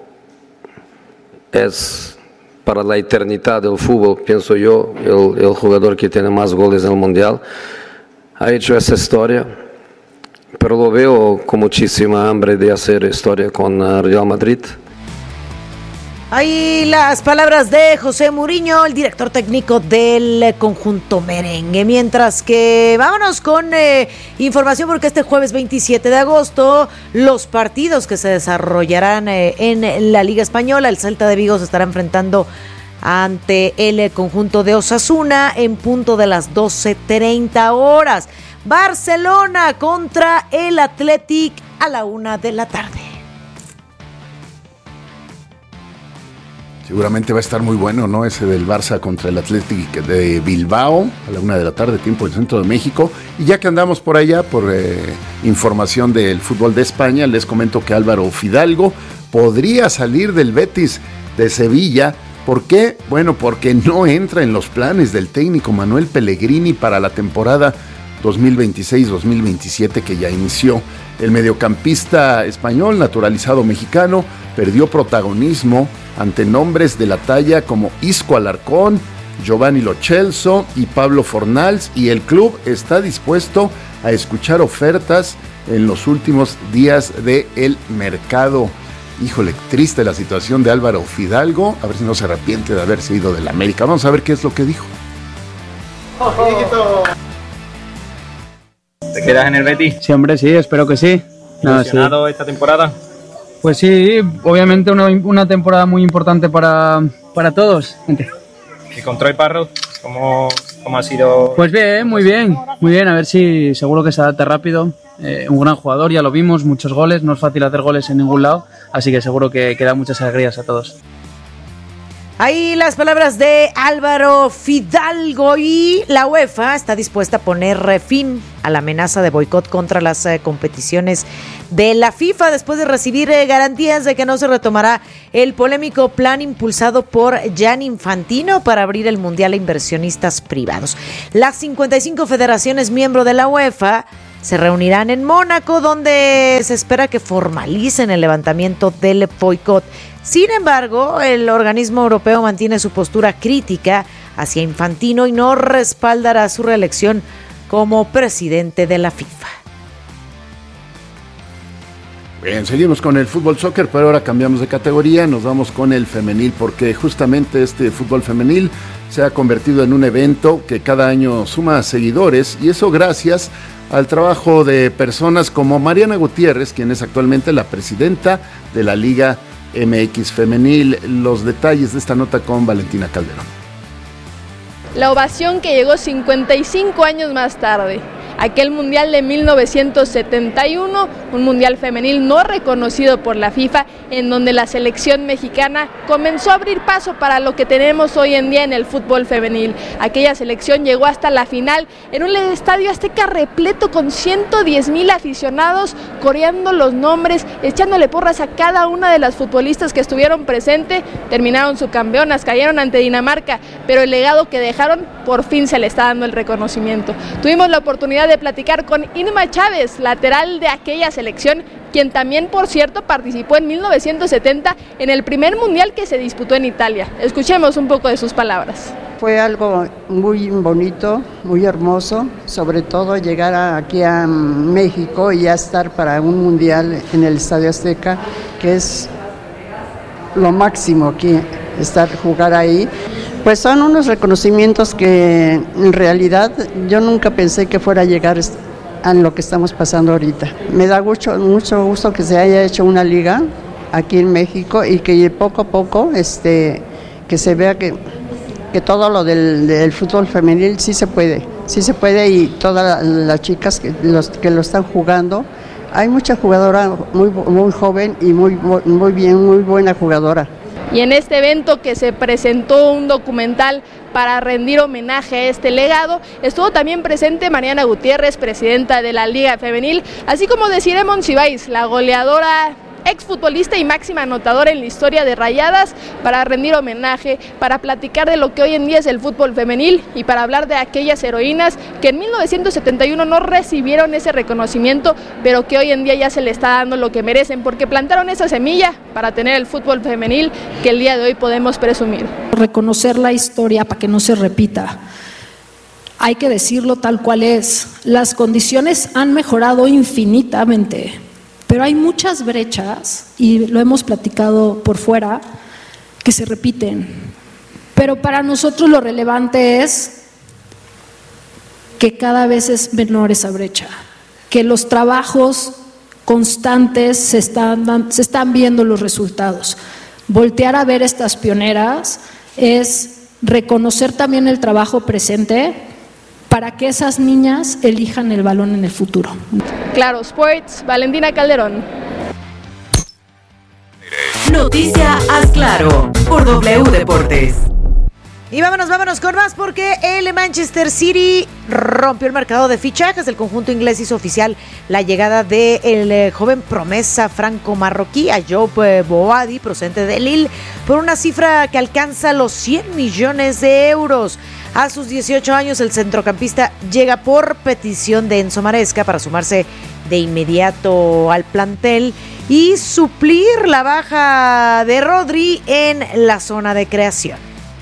Speaker 17: es para la eternidad del fútbol, pienso yo, el, el jugador que tiene más goles en el Mundial. Ha hecho esa historia, pero lo veo con muchísima hambre de hacer historia con uh, Real Madrid.
Speaker 3: Ahí las palabras de José Mourinho, el director técnico del conjunto merengue. Mientras que vámonos con eh, información, porque este jueves veintisiete de agosto los partidos que se desarrollarán eh, en la Liga Española, el Celta de Vigo se estará enfrentando ante el conjunto de Osasuna en punto de las doce treinta horas. Barcelona contra el Athletic a la una de la tarde.
Speaker 1: Seguramente va a estar muy bueno, ¿no? Ese del Barça contra el Athletic de Bilbao a la una de la tarde, tiempo del centro de México. Y ya que andamos por allá, por eh, información del fútbol de España, les comento que Álvaro Fidalgo podría salir del Betis de Sevilla. ¿Por qué? Bueno, porque no entra en los planes del técnico Manuel Pellegrini para la temporada dos mil veintiséis dos mil veintisiete que ya inició. El mediocampista español, naturalizado mexicano, perdió protagonismo ante nombres de la talla como Isco Alarcón, Giovanni Lo Celso y Pablo Fornals, y el club está dispuesto a escuchar ofertas en los últimos días del mercado. Híjole, triste la situación de Álvaro Fidalgo, a ver si no se arrepiente de haberse ido del América. Vamos a ver qué es lo que dijo.
Speaker 18: ¿Te quedas en el Betis?
Speaker 19: Sí, hombre, sí, espero que sí. Nada,
Speaker 18: ¿Ilusionado
Speaker 19: sí.
Speaker 18: esta temporada?
Speaker 19: Pues sí, obviamente una, una temporada muy importante para, para todos.
Speaker 18: ¿Y con Troy Parrott? ¿Cómo, cómo ha sido?
Speaker 19: Pues bien, muy bien, muy bien, a ver si seguro que se adapta rápido. Eh, un gran jugador, ya lo vimos, muchos goles, no es fácil hacer goles en ningún lado, así que seguro que, que da muchas alegrías a todos.
Speaker 3: Ahí las palabras de Álvaro Fidalgo, y la UEFA está dispuesta a poner fin a la amenaza de boicot contra las eh, competiciones de la FIFA después de recibir eh, garantías de que no se retomará el polémico plan impulsado por Gianni Infantino para abrir el mundial a inversionistas privados. Las cincuenta y cinco federaciones miembros de la UEFA se reunirán en Mónaco, donde se espera que formalicen el levantamiento del boicot. Sin embargo, el organismo europeo mantiene su postura crítica hacia Infantino y no respaldará su reelección como presidente de la FIFA.
Speaker 1: Bien, seguimos con el fútbol soccer, pero ahora cambiamos de categoría, nos vamos con el femenil, porque justamente este fútbol femenil se ha convertido en un evento que cada año suma seguidores, y eso gracias al trabajo de personas como Mariana Gutiérrez, quien es actualmente la presidenta de la Liga M X Femenil. Los detalles de esta nota con Valentina Calderón.
Speaker 20: La ovación que llegó cincuenta y cinco años más tarde. Aquel mundial de mil novecientos setenta y uno, un mundial femenil no reconocido por la FIFA, en donde la selección mexicana comenzó a abrir paso para lo que tenemos hoy en día en el fútbol femenil. Aquella selección llegó hasta la final en un estadio Azteca repleto con ciento diez mil aficionados, coreando los nombres, echándole porras a cada una de las futbolistas que estuvieron presentes. Terminaron subcampeonas, cayeron ante Dinamarca, pero el legado que dejaron por fin se le está dando el reconocimiento. Tuvimos la oportunidad de platicar con Inma Chávez, lateral de aquella selección, quien también, por cierto, participó en mil novecientos setenta en el primer mundial que se disputó en Italia. Escuchemos un poco de sus palabras.
Speaker 21: Fue algo muy bonito, muy hermoso, sobre todo llegar a, aquí a México y ya estar para un mundial en el Estadio Azteca, que es lo máximo aquí, estar, jugar ahí. Pues son unos reconocimientos que en realidad yo nunca pensé que fuera a llegar a lo que estamos pasando ahorita. Me da mucho, mucho gusto que se haya hecho una liga aquí en México y que poco a poco este, que se vea que, que todo lo del, del fútbol femenil sí se puede, sí se puede, y todas las chicas que, los, que lo están jugando. Hay mucha jugadora muy, muy joven y muy, muy bien, muy buena jugadora.
Speaker 20: Y en este evento que se presentó un documental para rendir homenaje a este legado, estuvo también presente Mariana Gutiérrez, presidenta de la Liga Femenil, así como Desiree Monsiváis, la goleadora, exfutbolista y máxima anotadora en la historia de Rayadas, para rendir homenaje, para platicar de lo que hoy en día es el fútbol femenil y para hablar de aquellas heroínas que en mil novecientos setenta y uno no recibieron ese reconocimiento, pero que hoy en día ya se le está dando lo que merecen, porque plantaron esa semilla para tener el fútbol femenil que el día de hoy podemos presumir.
Speaker 22: Reconocer la historia para que no se repita. Hay que decirlo tal cual es. Las condiciones han mejorado infinitamente, pero hay muchas brechas, y lo hemos platicado por fuera, que se repiten. Pero para nosotros lo relevante es que cada vez es menor esa brecha, que los trabajos constantes se están, se están viendo los resultados. Voltear a ver estas pioneras es reconocer también el trabajo presente para que esas niñas elijan el balón en el futuro.
Speaker 20: Claro Sports, Valentina Calderón.
Speaker 8: Noticia Haz Claro por W Deportes.
Speaker 3: Y vámonos, vámonos con más, porque el Manchester City rompió el mercado de fichajes. El conjunto inglés hizo oficial la llegada del eh, joven promesa franco-marroquí Ayoub eh, Boadi, procedente de Lille, por una cifra que alcanza los cien millones de euros. A sus dieciocho años, el centrocampista llega por petición de Enzo Maresca para sumarse de inmediato al plantel y suplir la baja de Rodri en la zona de creación.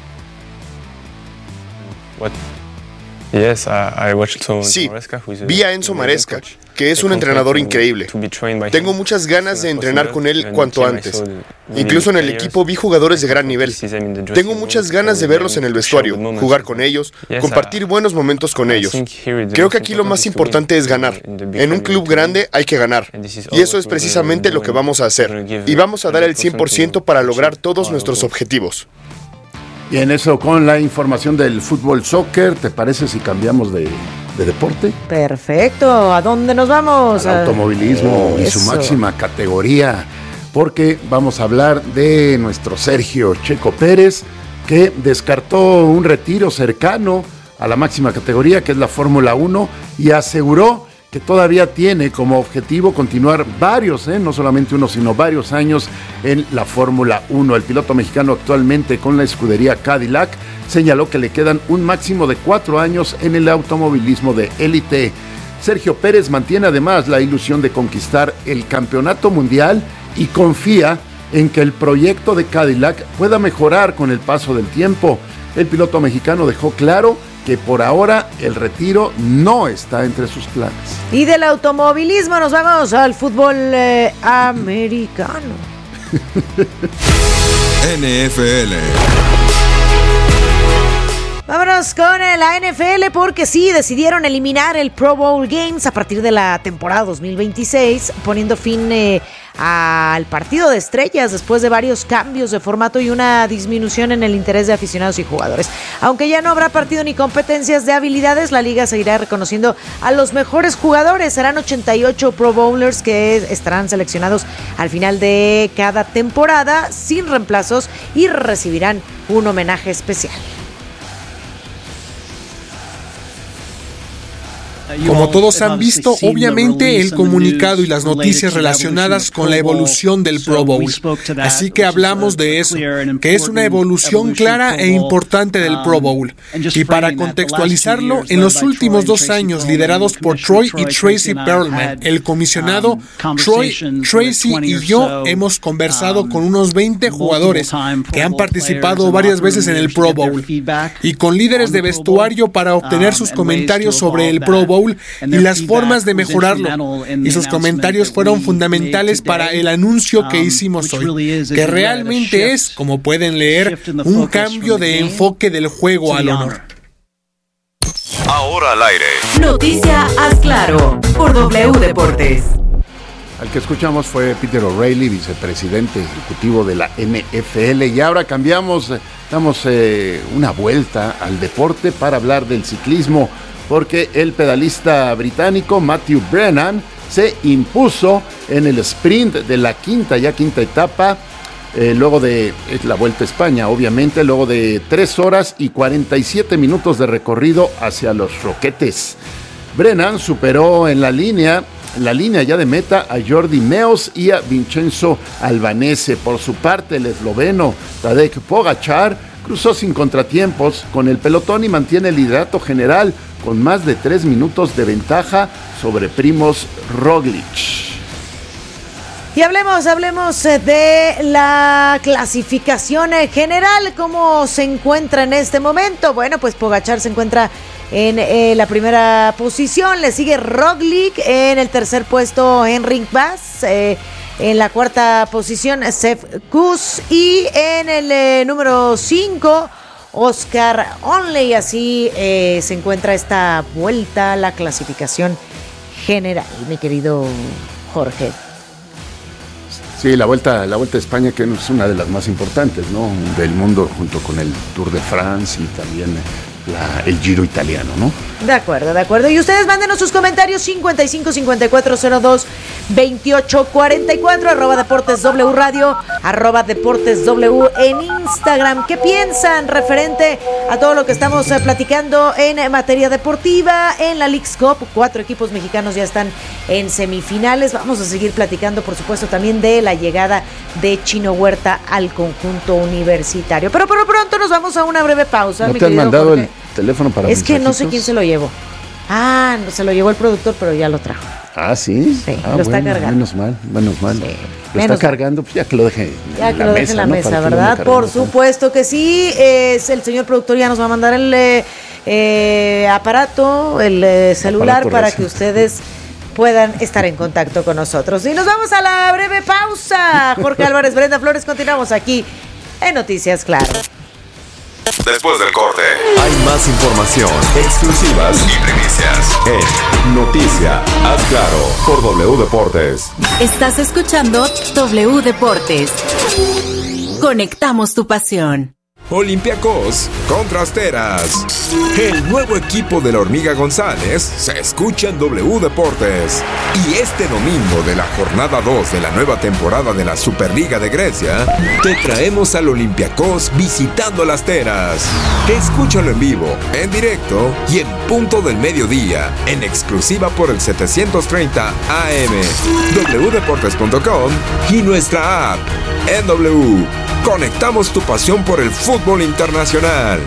Speaker 23: Sí, vi a Enzo Maresca, que es un entrenador increíble. Tengo muchas ganas de entrenar con él cuanto antes. Incluso en el equipo vi jugadores de gran nivel. Tengo muchas ganas de verlos en el vestuario, jugar con ellos, compartir buenos momentos con ellos. Creo que aquí lo más importante es ganar. En un club grande hay que ganar. Y eso es precisamente lo que vamos a hacer. Y vamos a dar el cien por ciento para lograr todos nuestros objetivos.
Speaker 1: Y en eso, con la información del fútbol soccer, ¿te parece si cambiamos de, de deporte?
Speaker 3: Perfecto, ¿a dónde nos vamos?
Speaker 1: Al automovilismo y su máxima categoría, porque vamos a hablar de nuestro Sergio Checo Pérez, que descartó un retiro cercano a la máxima categoría, que es la Fórmula uno, y aseguró que todavía tiene como objetivo continuar varios, ¿eh? no solamente uno, sino varios años en la Fórmula uno. El piloto mexicano, actualmente con la escudería Cadillac, señaló que le quedan un máximo de cuatro años en el automovilismo de élite. Sergio Pérez mantiene además la ilusión de conquistar el campeonato mundial y confía en que el proyecto de Cadillac pueda mejorar con el paso del tiempo. El piloto mexicano dejó claro que por ahora el retiro no está entre sus planes.
Speaker 3: Y del automovilismo nos vamos al fútbol eh, americano.
Speaker 7: N F L.
Speaker 3: Vámonos con la N F L porque sí, decidieron eliminar el Pro Bowl Games a partir de la temporada dos mil veintiséis, poniendo fin eh, al partido de estrellas después de varios cambios de formato y una disminución en el interés de aficionados y jugadores. Aunque ya no habrá partido ni competencias de habilidades, la liga seguirá reconociendo a los mejores jugadores. Serán ochenta y ocho Pro Bowlers que estarán seleccionados al final de cada temporada sin reemplazos y recibirán un homenaje especial.
Speaker 2: Como todos han visto, obviamente el comunicado y las noticias relacionadas con la evolución del Pro Bowl. Así que hablamos de eso, que es una evolución clara e importante del Pro Bowl. Y para contextualizarlo, en los últimos dos años, liderados por Troy y Tracy Perlman, el comisionado, Troy, Tracy y yo hemos conversado con unos veinte jugadores que han participado varias veces en el Pro Bowl y con líderes de vestuario para obtener sus comentarios sobre el Pro Bowl y las formas de mejorarlo, y sus comentarios fueron fundamentales para el anuncio que hicimos hoy, que realmente es, como pueden leer, un cambio de enfoque del juego al honor.
Speaker 7: Ahora al aire.
Speaker 8: Noticia Haz Claro por W Deportes.
Speaker 1: Al que escuchamos fue Peter O'Reilly, vicepresidente ejecutivo de la N F L, y ahora cambiamos, damos eh, una vuelta al deporte para hablar del ciclismo, porque el pedalista británico Matthew Brennan se impuso en el sprint de la quinta, ya quinta etapa, eh, luego de es la Vuelta a España, obviamente, luego de tres horas y cuarenta y siete minutos de recorrido hacia los Roquetes. Brennan superó en la línea, en la línea ya de meta a Jordi Meos y a Vincenzo Albanese. Por su parte, el esloveno Tadej Pogačar cruzó sin contratiempos con el pelotón y mantiene el liderato general con más de tres minutos de ventaja sobre Primož Roglic.
Speaker 3: Y hablemos, hablemos de la clasificación general, ¿cómo se encuentra en este momento? Bueno, pues Pogačar se encuentra en eh, la primera posición, le sigue Roglic, en el tercer puesto Enric Mas, eh, en la cuarta posición Sepp Kuss y en el eh, número cinco Oscar Onley. Así eh, se encuentra esta vuelta a la clasificación general, mi querido Jorge.
Speaker 1: Sí, la vuelta, la vuelta a España, que es una de las más importantes, ¿no?, del mundo, junto con el Tour de France y también la, el Giro italiano, ¿no?
Speaker 3: De acuerdo, de acuerdo. Y ustedes mándenos sus comentarios cincuenta y cinco cincuenta y cuatro cero dos veintiocho cuarenta y cuatro, arroba Deportes W Radio, arroba Deportes W en Instagram. ¿Qué piensan referente a todo lo que estamos eh, platicando en materia deportiva? En la Leagues Cup, cuatro equipos mexicanos ya están en semifinales. Vamos a seguir platicando, por supuesto, también de la llegada de Chino Huerta al conjunto universitario. Pero por lo pronto nos vamos a una breve pausa.
Speaker 1: ¿No
Speaker 3: mi
Speaker 1: te han mandado
Speaker 3: Jorge?
Speaker 1: el teléfono para
Speaker 3: Es que no sé
Speaker 1: mensajitos?
Speaker 3: quién se lo llevó. Ah, no, se lo llevó el productor, pero ya lo trajo.
Speaker 1: Ah, ¿sí?
Speaker 3: Sí,
Speaker 1: ah,
Speaker 3: lo está
Speaker 1: bueno,
Speaker 3: cargando.
Speaker 1: Menos mal, menos mal.
Speaker 3: Sí,
Speaker 1: lo
Speaker 3: menos
Speaker 1: está cargando, pues ya que lo deje
Speaker 3: Ya
Speaker 1: en
Speaker 3: que
Speaker 1: la
Speaker 3: lo
Speaker 1: mesa,
Speaker 3: deje en la
Speaker 1: ¿no?
Speaker 3: mesa,
Speaker 1: Para que no
Speaker 3: ¿verdad?
Speaker 1: me
Speaker 3: Por
Speaker 1: carguen,
Speaker 3: supuesto que sí. Es el señor productor ya nos va a mandar el eh, eh, aparato, el eh, celular,
Speaker 1: Aparato
Speaker 3: para
Speaker 1: recio.
Speaker 3: que ustedes puedan estar en contacto con nosotros. Y nos vamos a la breve pausa. Jorge Álvarez, Brenda Flores, continuamos aquí en Noticias Claro.
Speaker 7: Después del corte, hay más información, exclusivas y primicias en Noticia Haz Claro por W Deportes.
Speaker 8: Estás escuchando W Deportes. Conectamos tu pasión.
Speaker 7: Olympiacos contra Asteras. El nuevo equipo de la Hormiga González se escucha en W Deportes. Y este domingo de la jornada dos de la nueva temporada de la Superliga de Grecia, te traemos al Olympiacos visitando a las Asteras. Escúchalo en vivo, en directo y en punto del mediodía, en exclusiva por el setecientos treinta A M, w deportes punto com y nuestra app en W. Conectamos tu pasión por el fútbol internacional.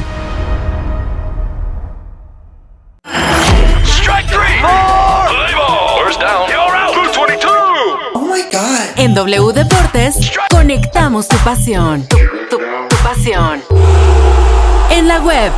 Speaker 8: En W Deportes, conectamos tu pasión. Tu, tu, tu pasión. En la web,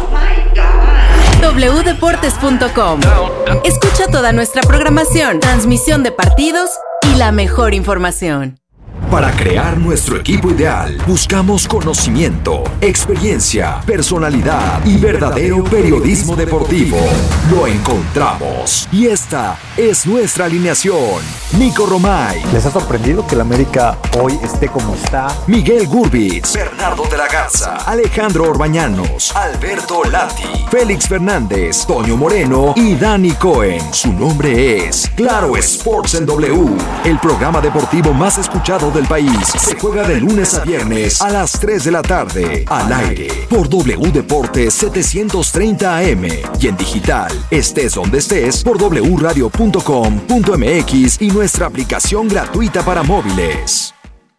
Speaker 8: w deportes punto com. Escucha toda nuestra programación, transmisión de partidos y la mejor información.
Speaker 4: Para crear nuestro equipo ideal, buscamos conocimiento, experiencia, personalidad y verdadero periodismo deportivo. Lo encontramos. Y esta es nuestra alineación. Nico Romay.
Speaker 5: ¿Les ha sorprendido que el América hoy esté como está?
Speaker 4: Miguel Gurbitz. Bernardo de la Garza. Alejandro Orbañanos. Alberto Lati. Félix Fernández. Toño Moreno y Dani Cohen. Su nombre es Claro Sports en W. El programa deportivo más escuchado del país. Se juega de lunes a viernes a las tres de la tarde. Al aire por W Deportes setecientos treinta A M y en digital, estés donde estés, por w radio punto com punto m x y nuestra aplicación gratuita para móviles.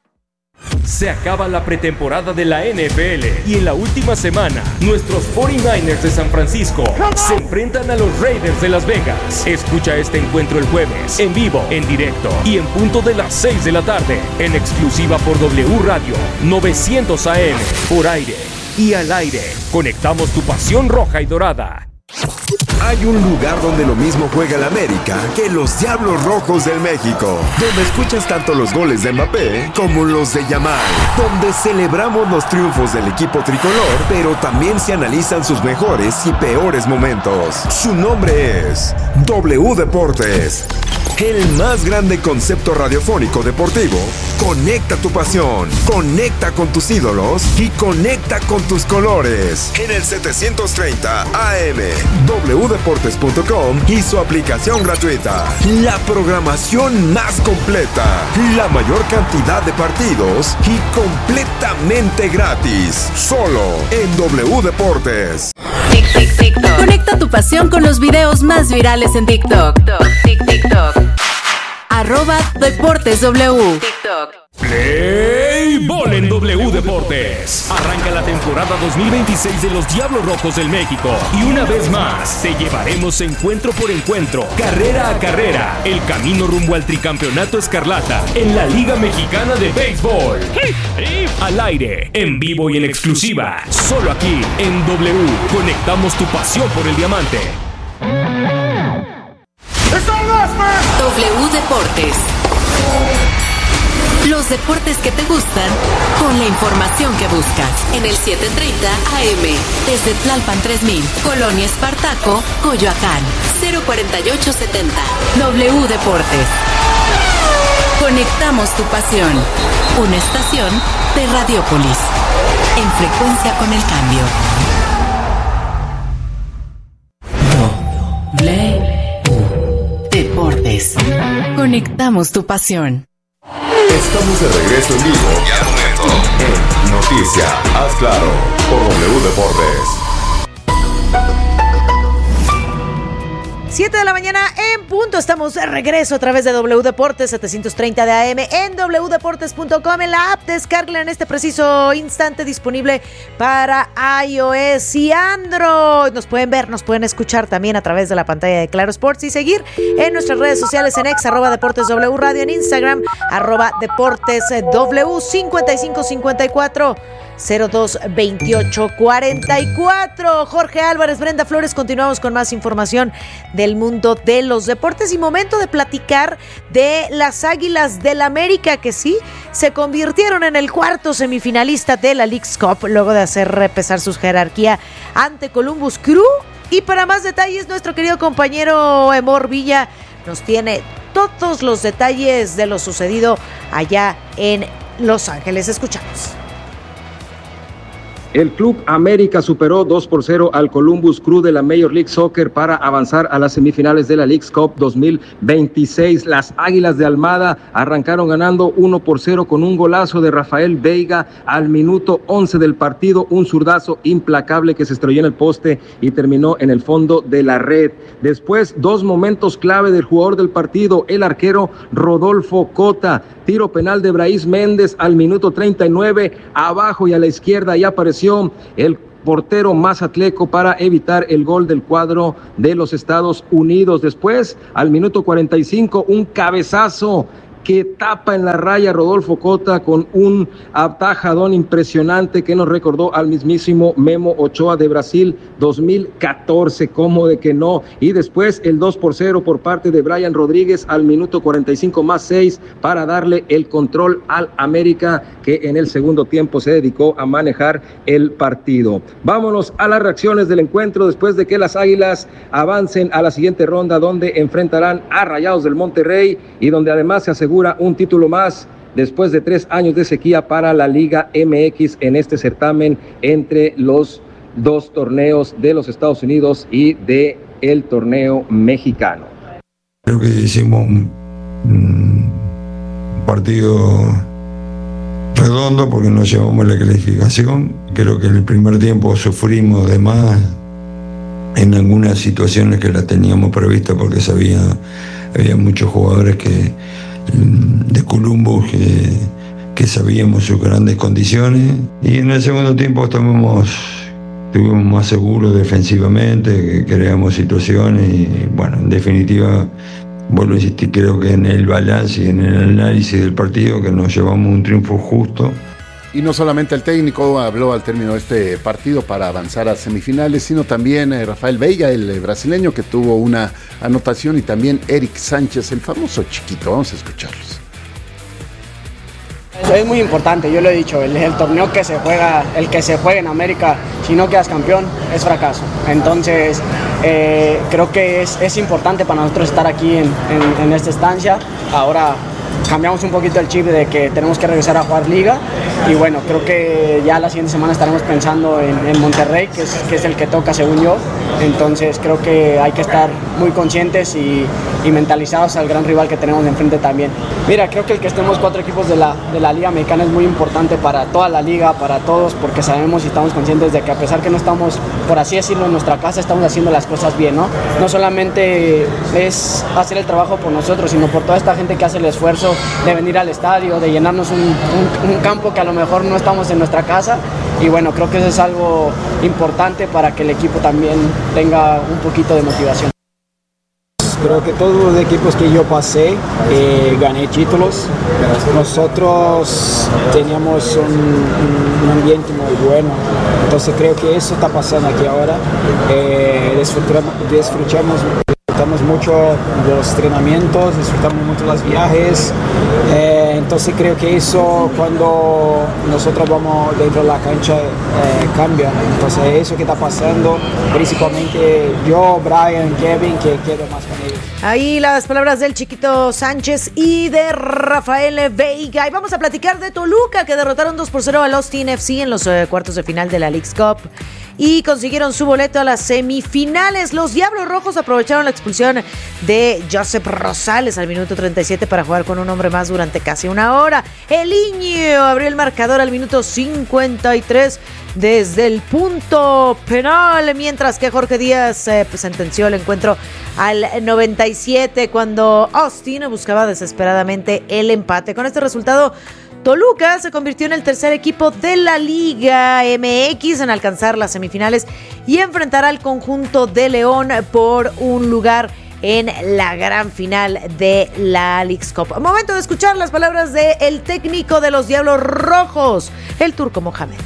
Speaker 6: Se acaba la pretemporada de la N F L y en la última semana, nuestros cuarenta y nueve ers de San Francisco se enfrentan a los Raiders de Las Vegas. Escucha este encuentro el jueves, en vivo, en directo y en punto de las seis de la tarde, en exclusiva por W Radio novecientos A M, por aire y al aire. Conectamos tu pasión roja y dorada.
Speaker 7: Hay un lugar donde lo mismo juega el América que los Diablos Rojos del México, donde escuchas tanto los goles de Mbappé como los de Yamal, donde celebramos los triunfos del equipo tricolor, pero también se analizan sus mejores y peores momentos. Su nombre es W Deportes. El más grande concepto radiofónico deportivo. Conecta tu pasión, conecta con tus ídolos y conecta con tus colores. En el setecientos treinta A M, w deportes punto com y su aplicación gratuita. La programación más completa, la mayor cantidad de partidos y completamente gratis. Solo en W Deportes.
Speaker 8: Tic, tic, TikTok. Conecta tu pasión con los videos más virales en TikTok. Tic, TikTok. Arroba Deportes W. TikTok.
Speaker 6: Play Ball en W Deportes. Arranca la temporada dos mil veintiséis de los Diablos Rojos del México. Y una vez más, te llevaremos encuentro por encuentro, carrera a carrera, el camino rumbo al tricampeonato escarlata en la Liga Mexicana de Béisbol. Al aire, en vivo y en exclusiva, solo aquí en W. Conectamos tu pasión por el diamante.
Speaker 8: W Deportes. Los deportes que te gustan con la información que buscas. En el setecientos treinta A M, desde Tlalpan tres mil, Colonia Espartaco, Coyoacán, cero cuarenta y ocho setenta. W Deportes. Conectamos tu pasión. Una estación de Radiopolis. En frecuencia con el cambio. W Deportes. Conectamos tu pasión.
Speaker 7: Estamos de regreso en vivo y al momento en Noticia, haz claro, por W Deportes.
Speaker 3: siete de la mañana en punto, estamos de regreso a través de W Deportes setecientos treinta de A M en w deportes punto com, en la app. Descárguela en este preciso instante, disponible para iOS y Android. Nos pueden ver, nos pueden escuchar también a través de la pantalla de Claro Sports y seguir en nuestras redes sociales en X, arroba Deportes W Radio, en Instagram, arroba Deportes W, cincuenta y cinco cincuenta y cuatro cero dos veintiocho cuarenta y cuatro. Jorge Álvarez, Brenda Flores, continuamos con más información del mundo de los deportes y momento de platicar de las Águilas del América, que sí se convirtieron en el cuarto semifinalista de la Leagues Cup luego de hacer repesar su jerarquía ante Columbus Crew. Y para más detalles, nuestro querido compañero Emor Villa nos tiene todos los detalles de lo sucedido allá en Los Ángeles. Escuchamos.
Speaker 9: El Club América superó dos por cero al Columbus Crew de la Major League Soccer para avanzar a las semifinales de la Leagues Cup dos mil veintiséis. Las Águilas de Almada arrancaron ganando uno por cero con un golazo de Rafael Veiga al minuto once del partido, un zurdazo implacable que se estrelló en el poste y terminó en el fondo de la red. Después, dos momentos clave del jugador del partido, el arquero Rodolfo Cota, tiro penal de Brais Méndez al minuto treinta y nueve, abajo y a la izquierda y apareció el portero Mazatleco para evitar el gol del cuadro de los Estados Unidos. Después, al minuto cuarenta y cinco, un cabezazo que tapa en la raya Rodolfo Cota con un atajadón impresionante que nos recordó al mismísimo Memo Ochoa de Brasil dos mil catorce, ¿cómo de que no? Y después el dos por cero por parte de Brian Rodríguez al minuto cuarenta y cinco más seis para darle el control al América, que en el segundo tiempo se dedicó a manejar el partido. Vámonos a las reacciones del encuentro después de que las Águilas avancen a la siguiente ronda, donde enfrentarán a Rayados del Monterrey y donde además se asegura un título más después de tres años de sequía para la Liga M X en este certamen entre los dos torneos de los Estados Unidos y de el torneo mexicano.
Speaker 12: Creo que hicimos un, un partido redondo porque nos llevamos la clasificación. Creo que en el primer tiempo sufrimos de más en algunas situaciones que las teníamos previstas porque sabía, había muchos jugadores que de Columbus que, que sabíamos sus grandes condiciones, y en el segundo tiempo estuvimos, estuvimos más seguros defensivamente, que creamos situaciones y bueno, en definitiva vuelvo a insistir, creo que en el balance y en el análisis del partido que nos llevamos un triunfo justo.
Speaker 1: Y no solamente el técnico habló al término de este partido para avanzar a semifinales, sino también eh, Rafael Veiga, el eh, brasileño, que tuvo una anotación, y también Eric Sánchez, el famoso chiquito. Vamos a escucharlos.
Speaker 13: Es muy importante, yo lo he dicho, el, el torneo que se juega, el que se juega en América, si no quedas campeón, es fracaso. Entonces, eh, creo que es, es importante para nosotros estar aquí en, en, en esta estancia. Ahora cambiamos un poquito el chip de que tenemos que regresar a jugar liga, y bueno, creo que ya la siguiente semana estaremos pensando en, en Monterrey, que es, que es el que toca según yo. Entonces creo que hay que estar muy conscientes y, y mentalizados al gran rival que tenemos enfrente también. Mira, creo que el que estemos cuatro equipos de la, de la Liga Mexicana es muy importante para toda la liga, para todos, porque sabemos y estamos conscientes de que a pesar que no estamos, por así decirlo, en nuestra casa, estamos haciendo las cosas bien, ¿no? No solamente es hacer el trabajo por nosotros, sino por toda esta gente que hace el esfuerzo de venir al estadio, de llenarnos un, un, un campo que a lo mejor no estamos en nuestra casa, y bueno, creo que eso es algo importante para que el equipo también tenga un poquito de motivación.
Speaker 24: Creo que todos los equipos que yo pasé eh, gané títulos. Nosotros teníamos un, un ambiente muy bueno, entonces creo que eso está pasando aquí ahora. Eh, disfrutamos, disfrutamos Disfrutamos mucho los entrenamientos, disfrutamos mucho los viajes, eh, entonces creo que eso cuando nosotros vamos dentro de la cancha eh, cambia. Entonces eso que está pasando, principalmente yo, Brian, Kevin, que quedo más con ellos.
Speaker 3: Ahí las palabras del chiquito Sánchez y de Rafael Veiga. Y vamos a platicar de Toluca, que derrotaron dos por cero al Austin F C en los eh, cuartos de final de la Leagues Cup y consiguieron su boleto a las semifinales. Los Diablos Rojos aprovecharon la expulsión de Joseph Rosales al minuto treinta y siete para jugar con un hombre más durante casi una hora. El Iño abrió el marcador al minuto cincuenta y tres desde el punto penal, mientras que Jorge Díaz eh, pues, sentenció el encuentro al noventa y siete cuando Austin buscaba desesperadamente el empate. Con este resultado, Toluca se convirtió en el tercer equipo de la Liga M X en alcanzar las semifinales y enfrentará al conjunto de León por un lugar en la gran final de la Leagues Cup. Momento de escuchar las palabras del técnico de los Diablos Rojos, el Turco Mohamed.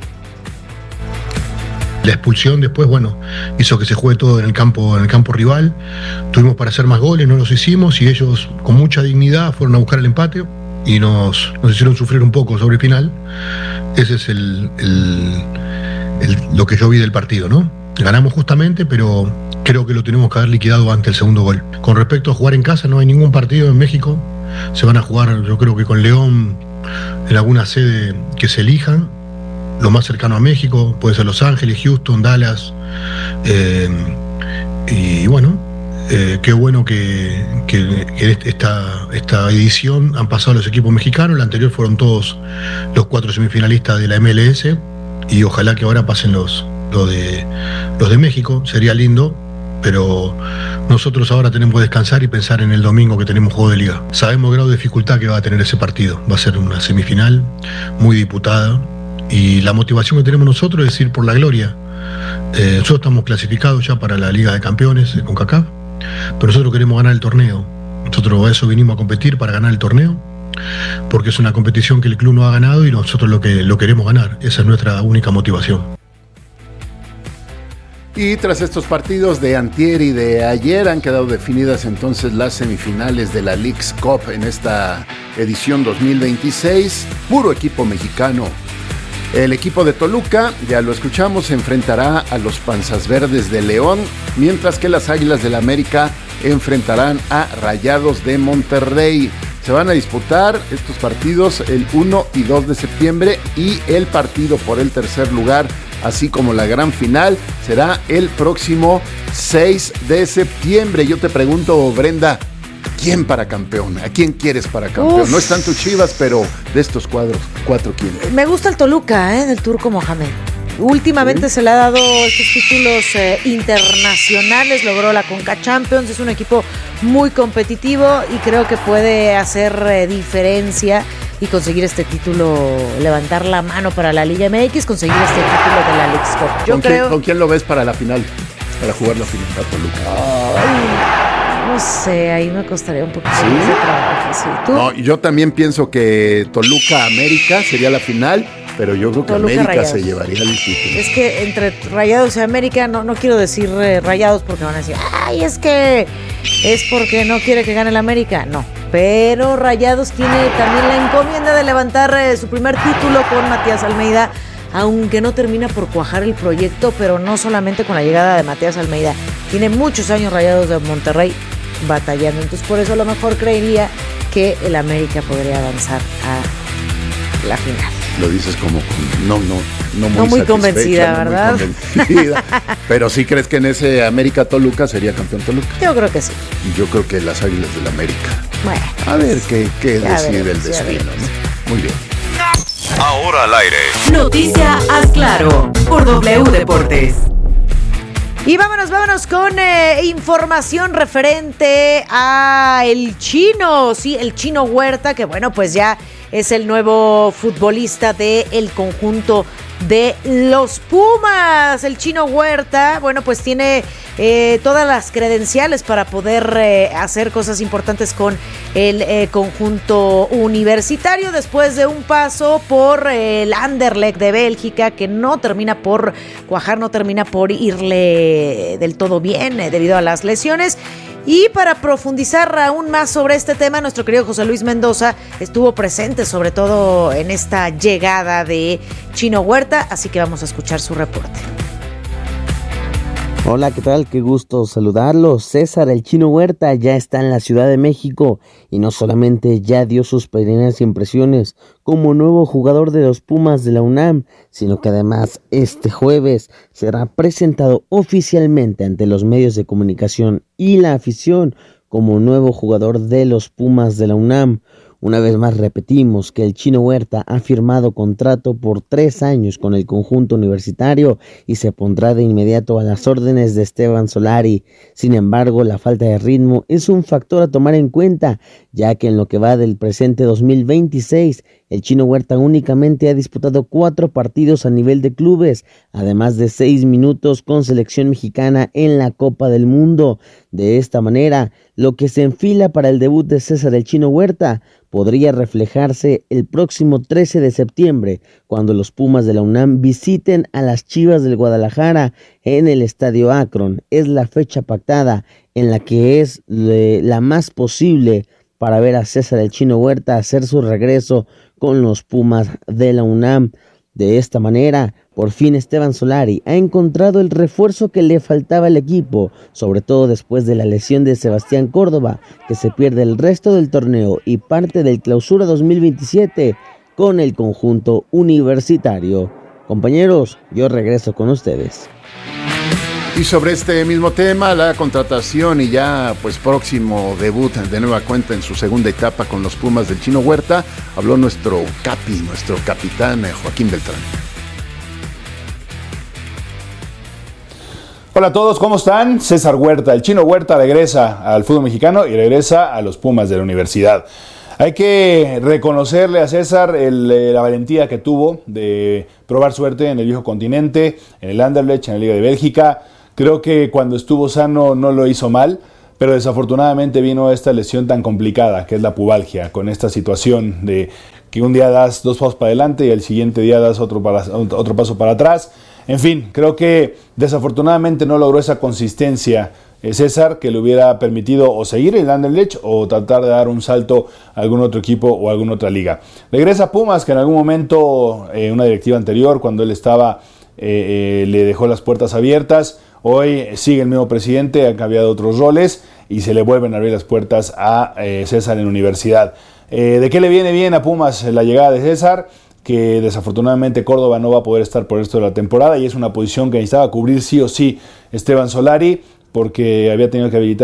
Speaker 25: La expulsión después, bueno, hizo que se juegue todo en el campo, en el campo rival. Tuvimos para hacer más goles, no los hicimos, y ellos con mucha dignidad fueron a buscar el empate y nos, nos hicieron sufrir un poco sobre el final. Ese es el, el, el, lo que yo vi del partido, ¿no? Ganamos justamente, pero creo que lo tenemos que haber liquidado antes del segundo gol. Con respecto a jugar en casa, no hay ningún partido en México. Se van a jugar, yo creo que con León, en alguna sede que se elijan. lo más cercano a México, puede ser Los Ángeles, Houston, Dallas. Eh, y bueno, eh, qué bueno que, que, que esta, esta edición han pasado los equipos mexicanos. La anterior fueron todos los cuatro semifinalistas de la M L S y ojalá que ahora pasen los, los, de, los de México. Sería lindo, pero nosotros ahora tenemos que descansar y pensar en el domingo que tenemos juego de liga. Sabemos el grado de dificultad que va a tener ese partido. Va a ser una semifinal muy disputada y la motivación que tenemos nosotros es ir por la gloria. Eh, nosotros estamos clasificados ya para la Liga de Campeones de CONCACAF, pero nosotros queremos ganar el torneo. Nosotros a eso vinimos a competir, para ganar el torneo, porque es una competición que el club no ha ganado y nosotros lo que lo queremos ganar. Esa es nuestra única motivación.
Speaker 1: Y tras estos partidos de antier y de ayer han quedado definidas entonces las semifinales de la Leagues Cup en esta edición dos mil veintiséis. Puro equipo mexicano. El equipo de Toluca, ya lo escuchamos, se enfrentará a los Panzas Verdes de León, mientras que las Águilas del América enfrentarán a Rayados de Monterrey. Se van a disputar estos partidos el uno y dos de septiembre y el partido por el tercer lugar, así como la gran final, será el próximo seis de septiembre. Yo te pregunto, Brenda, ¿quién para campeón? ¿A quién quieres para campeón? Uf. No es tanto Chivas, pero de estos cuadros, cuatro, ¿quién?
Speaker 3: Me gusta el Toluca, ¿eh? Del Turco Mohamed. Últimamente ¿Sí? se le ha dado estos títulos eh, internacionales, logró la Conca Champions, es un equipo muy competitivo y creo que puede hacer eh, diferencia y conseguir este título, levantar la mano para la Liga M X, conseguir este título de la Leagues Cup. Yo
Speaker 1: ¿Con,
Speaker 3: creo...
Speaker 1: quién, ¿Con quién lo ves para la final? Para jugar la final a Toluca.
Speaker 3: Ay, no sé, ahí me costaría un poquito
Speaker 1: ¿Sí?
Speaker 3: ese trabajo. ¿Sí? ¿Tú?
Speaker 1: No, yo también pienso que Toluca América sería la final, pero yo creo que Toluca, América Rayados. Se llevaría el título.
Speaker 3: Es que entre Rayados y América, no, no quiero decir eh, Rayados porque van a decir, ay, es que es porque no quiere que gane el América. No, pero Rayados tiene también la encomienda de levantar eh, su primer título con Matías Almeida, aunque no termina por cuajar el proyecto, pero no solamente con la llegada de Matías Almeida. Tiene muchos años Rayados de Monterrey batallando, entonces por eso a lo mejor creería que el América podría avanzar a la final.
Speaker 1: Lo dices como no, no, no muy,
Speaker 3: no muy convencida, no ¿verdad?
Speaker 1: Muy convencida. Pero sí crees que en ese América Toluca sería campeón Toluca.
Speaker 3: Yo creo que sí.
Speaker 1: Y yo creo que las Águilas del América.
Speaker 3: Bueno.
Speaker 1: A ver qué, qué decide
Speaker 3: veremos,
Speaker 1: el destino, ¿no? Muy bien.
Speaker 4: Ahora al aire.
Speaker 8: Noticia Haz Claro por W Deportes.
Speaker 3: Y vámonos, vámonos con eh, información referente a el Chino, sí, el Chino Huerta, que bueno, pues ya es el nuevo futbolista del conjunto de los Pumas. El Chino Huerta, bueno, pues tiene eh, todas las credenciales para poder eh, hacer cosas importantes con el eh, conjunto universitario después de un paso por eh, el Anderlecht de Bélgica, que no termina por cuajar, no termina por irle del todo bien eh, debido a las lesiones. Y para profundizar aún más sobre este tema, nuestro querido José Luis Mendoza estuvo presente sobre todo en esta llegada de Chino Huerta, así que vamos a escuchar su reporte.
Speaker 10: Hola, ¿qué tal? Qué gusto saludarlos. César el Chino Huerta ya está en la Ciudad de México y no solamente ya dio sus primeras impresiones como nuevo jugador de los Pumas de la UNAM, sino que además este jueves será presentado oficialmente ante los medios de comunicación y la afición como nuevo jugador de los Pumas de la UNAM. Una vez más repetimos que el Chino Huerta ha firmado contrato por tres años con el conjunto universitario y se pondrá de inmediato a las órdenes de Esteban Solari. Sin embargo, la falta de ritmo es un factor a tomar en cuenta, ya que en lo que va del presente dos mil veintiséis, el Chino Huerta únicamente ha disputado cuatro partidos a nivel de clubes, además de seis minutos con selección mexicana en la Copa del Mundo. De esta manera, lo que se enfila para el debut de César el Chino Huerta podría reflejarse el próximo trece de septiembre, cuando los Pumas de la UNAM visiten a las Chivas del Guadalajara en el Estadio Akron. Es la fecha pactada en la que es la más posible para ver a César el Chino Huerta hacer su regreso con los Pumas de la UNAM. De esta manera, por fin Esteban Solari ha encontrado el refuerzo que le faltaba al equipo, sobre todo después de la lesión de Sebastián Córdoba, que se pierde el resto del torneo y parte del Clausura dos mil veintisiete con el conjunto universitario. Compañeros, yo regreso con ustedes.
Speaker 1: Y sobre este mismo tema, la contratación y ya pues próximo debut de nueva cuenta en su segunda etapa con los Pumas del Chino Huerta, habló nuestro capi, nuestro capitán Joaquín Beltrán.
Speaker 11: Hola a todos, ¿cómo están? César Huerta, el Chino Huerta regresa al fútbol mexicano y regresa a los Pumas de la Universidad. Hay que reconocerle a César el, la valentía que tuvo de probar suerte en el viejo continente, en el Anderlecht, en la Liga de Bélgica. Creo que cuando estuvo sano no lo hizo mal, pero desafortunadamente vino esta lesión tan complicada, que es la pubalgia, con esta situación de que un día das dos pasos para adelante y el siguiente día das otro, para, otro paso para atrás. En fin, creo que desafortunadamente no logró esa consistencia eh, César, que le hubiera permitido o seguir en el Anderlecht o tratar de dar un salto a algún otro equipo o a alguna otra liga. Regresa a Pumas, que en algún momento, eh, una directiva anterior, cuando él estaba, eh, eh, le dejó las puertas abiertas. Hoy sigue el mismo presidente, ha cambiado otros roles y se le vuelven a abrir las puertas a eh, César en la universidad. Eh, ¿De qué le viene bien a Pumas la llegada de César? Que desafortunadamente Córdoba no va a poder estar por el resto de la temporada y es una posición que necesitaba cubrir sí o sí Esteban Solari, porque había tenido que habilitar